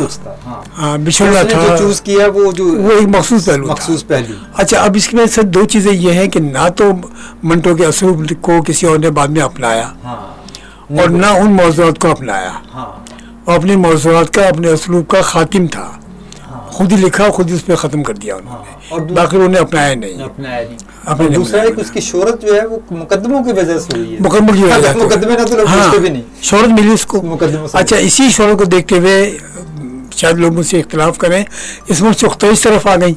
A: ہاں بچھڑنا تھا,
B: چوز کیا وہ جو
A: وہ ایک مخصوص پہلو
B: مخصوص پہلو.
A: اچھا اب اس میں سے دو چیزیں یہ ہیں کہ نہ تو منٹو کے اسلوب کو کسی اور نے بعد میں اپنایا, اور نہ ان موضوعات کو اپنایا. اور اپنے موضوعات کا, اپنے اسلوب کا خاتم تھا, خود ہی لکھا, خود ہی اس پہ ختم کر دیا انہوں نے, باقی انہوں نے اپنایا نہیں.
B: اور دوسرا ہے کہ اس کی شہرت جو ہے وہ مقدموں کی وجہ سے ہوئی ہے.
A: مقدموں کی وجہ سے,
B: مقدمے کا تو لوگ پوچھتے بھی نہیں,
A: شہرت ملی اس کو. اچھا اسی شہرت کو دیکھتے ہوئے شاید لوگ مجھ سے اختلاف کریں, اس میں چغتائی اس طرف آ گئی.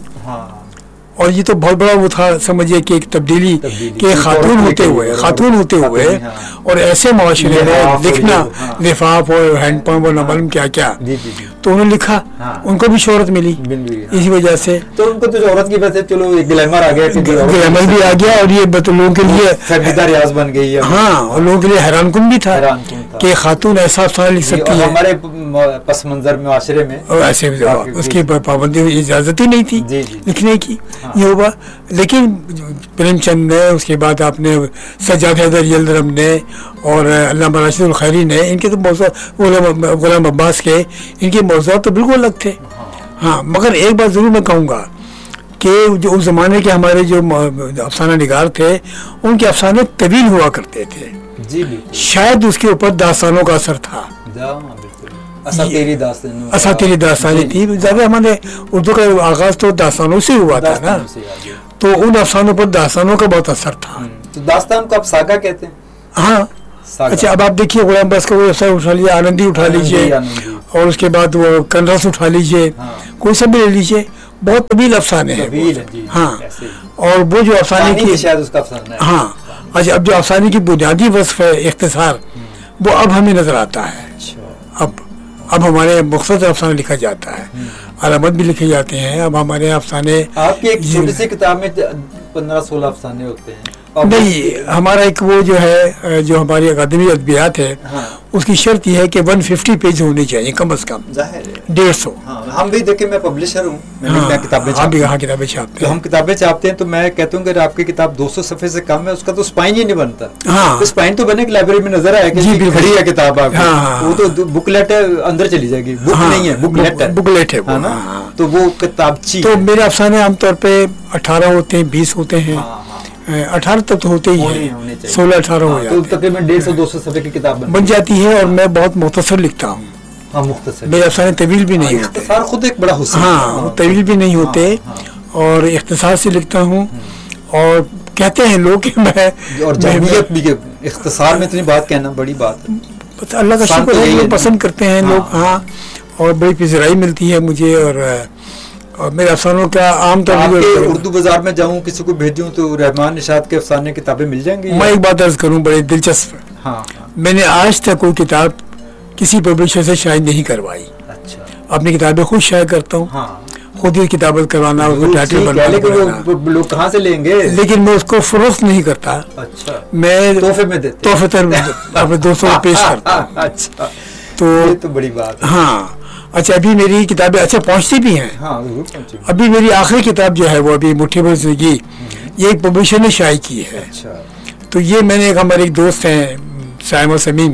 A: اور یہ تو بہت بڑا وہ تھا سمجھیے کہ ایک تبدیلی کہ خاتون ہوتے ہوئے خاتون ہوتے ہوئے اور ایسے معاشرے میں لکھنا, لفاف اور ہینڈ پمپ اور نمل کیا کیا, تو انہوں نے لکھا, ان کو بھی شہرت ملی اسی وجہ سے.
B: تو ان کو تو شہرت کی وجہ سے چلو ایک گلیمر آ گیا,
A: گلیمر بھی آ گیا, اور یہ لوگوں کے لیے
B: فہمیدہ ریاض بن گئی.
A: ہاں, اور لوگوں کے لیے حیران کن بھی تھا کہ خاتون ایسا افسانہ لکھ سکتی ہے.
B: ہمارے پس منظر معاشرے میں
A: ایسے اس کی پابندی اجازت ہی نہیں تھی لکھنے کی. یہ ہوا, لیکن پریم چند نے, اس کے بعد آپ نے سجاد حیدر یلدرم نے اور علامہ راشد الخیری نے, ان کے تو موضوعات, غلام عباس کے, ان کے موضوعات تو بالکل الگ تھے. ہاں مگر ایک بات ضرور میں کہوں گا کہ جو اس زمانے کے ہمارے جو افسانہ نگار تھے ان کے افسانے طویل ہوا کرتے تھے.
B: جی
A: شاید اس کے اوپر داستانوں کا اثر تھا. اساطیری داستانیں تھی. زیادہ ہمارے اردو کا آغاز تو داستانوں سے ہوا تھا نا, تو ان افسانوں پر داستانوں کا بہت اثر تھا.
B: تو داستان کو آپ ساگا کہتے ہیں.
A: ہاں اچھا, اب آپ دیکھیے غلام بس کا وہ افسانہ اٹھا لیجیے, آنندی اٹھا لیجیے, اور اس کے بعد وہ کنرس اٹھا لیجیے, کوئی سب بھی لے لیجیے, بہت طویل افسانے ہیں. ہاں, اور وہ جو افسانے کی ہاں اچھا اب جو افسانے کی بنیادی وصف ہے اختصار, وہ اب ہمیں نظر آتا ہے. اب اب ہمارے مختصر افسانہ لکھا جاتا ہے, علامت بھی لکھے جاتے ہیں. اب ہمارے افسانے
B: آپ کی ایک چھوٹی سی کتاب میں پندرہ سولہ افسانے ہوتے ہیں.
A: نہیں, ہمارا ایک وہ جو ہے جو ہماری اکادمی ادبیات ہے اس کی شرط یہ ہے کہ ون ففٹی پیج ہونی چاہیے کم از کم, ڈیڑھ سو.
B: ہم بھی دیکھیں, میں پبلشر ہوں, میں کتابیں چھاپتے ہیں, ہم کتابیں چھاپتے ہیں, تو میں کہتا ہوں کہ آپ کی کتاب دو سو صفحے سے کم ہے, اس کا تو اسپائن ہی نہیں بنتا. اسپائن تو بنے کہ لائبریری میں نظر آئے کہ کھڑی ہے کتاب آپ کی, وہ تو بک لیٹ ہے, اندر چلی جائے گی, بک نہیں ہے, بک لیٹ ہے,
A: بک لیٹ ہے نا,
B: تو وہ کتابچی.
A: تو میرے افسانے عام طور پہ اٹھارہ ہوتے ہیں, بیس ہوتے ہیں, اٹھارہ تک تو ہوتے ہی ہیں, سولہ اٹھارہ ہو جاتے ہیں,
B: تقریباً ڈیڑھ سو دو سو صفحے کی کتاب
A: بن جاتی ہے. اور میں بہت مختصر لکھتا ہوں.
B: ہاں مختصر,
A: میرے افسانے طویل بھی نہیں ہوتے.
B: اختصار خود ایک بڑا حسن.
A: ہاں طویل بھی نہیں ہوتے, اور اختصار سے لکھتا ہوں. اور کہتے ہیں لوگ کہ میں
B: اور جمہوریت بھی, اختصار میں اتنی بات کہنا بڑی بات ہے.
A: اللہ کا شکر ہے, لوگ پسند کرتے ہیں لوگ. ہاں, اور بڑی پذیرائی ملتی ہے مجھے. اور اور میرے افسانوں کا عام طور
B: پر اردو بازار میں جاؤں, کسی کو بھیجوں, تو رحمان نشاط کے افسانے کتابیں مل جائیں گی.
A: میں ایک بات عرض کروں بڑی دلچسپ,
B: ہاں
A: میں نے آج تک کوئی کتاب کسی پبلشر سے شائع نہیں کروائی.
B: اچھا,
A: اپنی کتابیں خود شائع کرتا ہوں, خود ہی کتابت کروانا, ٹائٹل بنوانا.
B: لوگ کہاں سے لیں گے,
A: لیکن میں اس کو فروخت نہیں کرتا.
B: اچھا,
A: میں
B: تحفے میں دیتے,
A: تحفے تر دوستوں کو پیش کرتا ہوں.
B: اچھا,
A: تو
B: بڑی بات.
A: ہاں اچھا, ابھی میری کتابیں اچھا پہنچتی بھی ہیں.
B: ہاں,
A: ابھی میری آخری کتاب جو ہے وہ ابھی مٹھی بھر زندگی, یہ ایک پبلشر نے شائع کی ہے.
B: اچھا,
A: تو یہ میں نے ایک ہمارے ایک دوست ہیں سائمہ سمیم,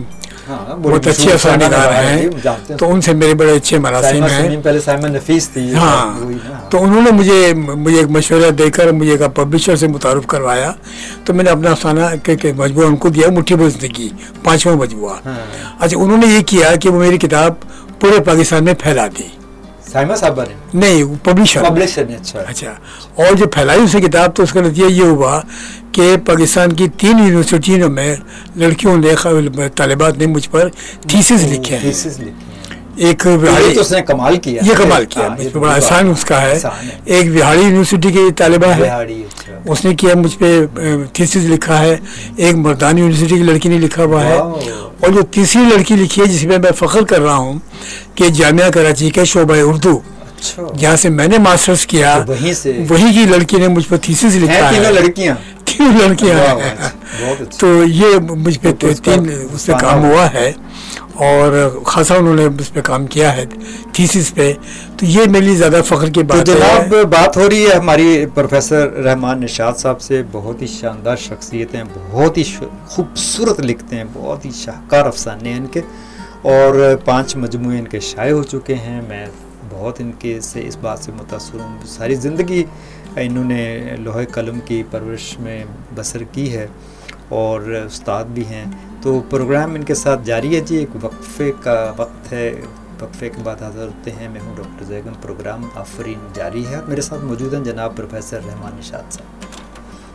A: بہت اچھے افسانہ نگار ہیں, تو ان سے میرے بڑے اچھے مراسم ہیں.
B: پہلے سائمہ نفیس تھی.
A: ہاں, تو انہوں نے مجھے مجھے ایک مشورہ دے کر مجھے ایک پبلشر سے متعارف کروایا. تو میں نے اپنا افسانہ کے مجموعہ ان کو دیا, مٹھی بھر زندگی, پانچواں مجموعہ. اچھا, انہوں نے یہ کیا کہ وہ میری کتاب پورے پاکستان میں پھیلا دی.
B: سائمہ صاحبہ نے
A: نہیں, پبلشر
B: پبلشر نے. اچھا
A: اچھا, اور جو پھیلائی اسے کتاب, تو اس کا نتیجہ یہ ہوا کہ پاکستان کی تین یونیورسٹیوں میں لڑکیوں نے, طالبات نے مجھ پر تھیسس لکھے ہیں. ایک
B: نے کمال کیا,
A: یہ کمال کیا, مجھ پہ بڑا احسان اس کا ہے. ایک بہاڑی یونیورسٹی کی طالبہ ہے, اس نے کیا مجھ پہ تھیسس لکھا ہے. ایک مردان یونیورسٹی کی لڑکی نے لکھا ہوا ہے. اور جو تیسری لڑکی لکھی ہے جس میں میں فخر کر رہا ہوں کہ جامعہ کراچی کے شعبہ اردو, جہاں سے میں نے ماسٹرز کیا, وہی کی لڑکی نے مجھ پر تھیسس لکھا ہے.
B: لڑکیاں
A: تین لڑکیاں ہیں. تو یہ مجھ پہ تین اس پہ کام ہوا ہے, اور خاصا انہوں نے اس پہ کام کیا ہے تھیسس پہ. تو یہ میرے لیے زیادہ فخر کی بات ہے.
B: جناب, بات ہو رہی ہے ہماری پروفیسر رحمان نشاط صاحب سے. بہت ہی شاندار شخصیت ہیں, بہت ہی خوبصورت لکھتے ہیں, بہت ہی شاہکار افسانے ہیں ان کے, اور پانچ مجموعے ان کے شائع ہو چکے ہیں. میں بہت ان کے سے اس بات سے متاثر ہوں. ساری زندگی انہوں نے لوہے قلم کی پرورش میں بسر کی ہے, اور استاد بھی ہیں. تو پروگرام ان کے ساتھ جاری ہے جی. ایک وقفے کا وقت ہے, وقفے کے بعد حاضر ہوتے ہیں. میں ہوں ڈاکٹر زیگن, پروگرام آفرین جاری ہے. میرے ساتھ موجود ہیں جناب پروفیسر رحمان نشاط صاحب.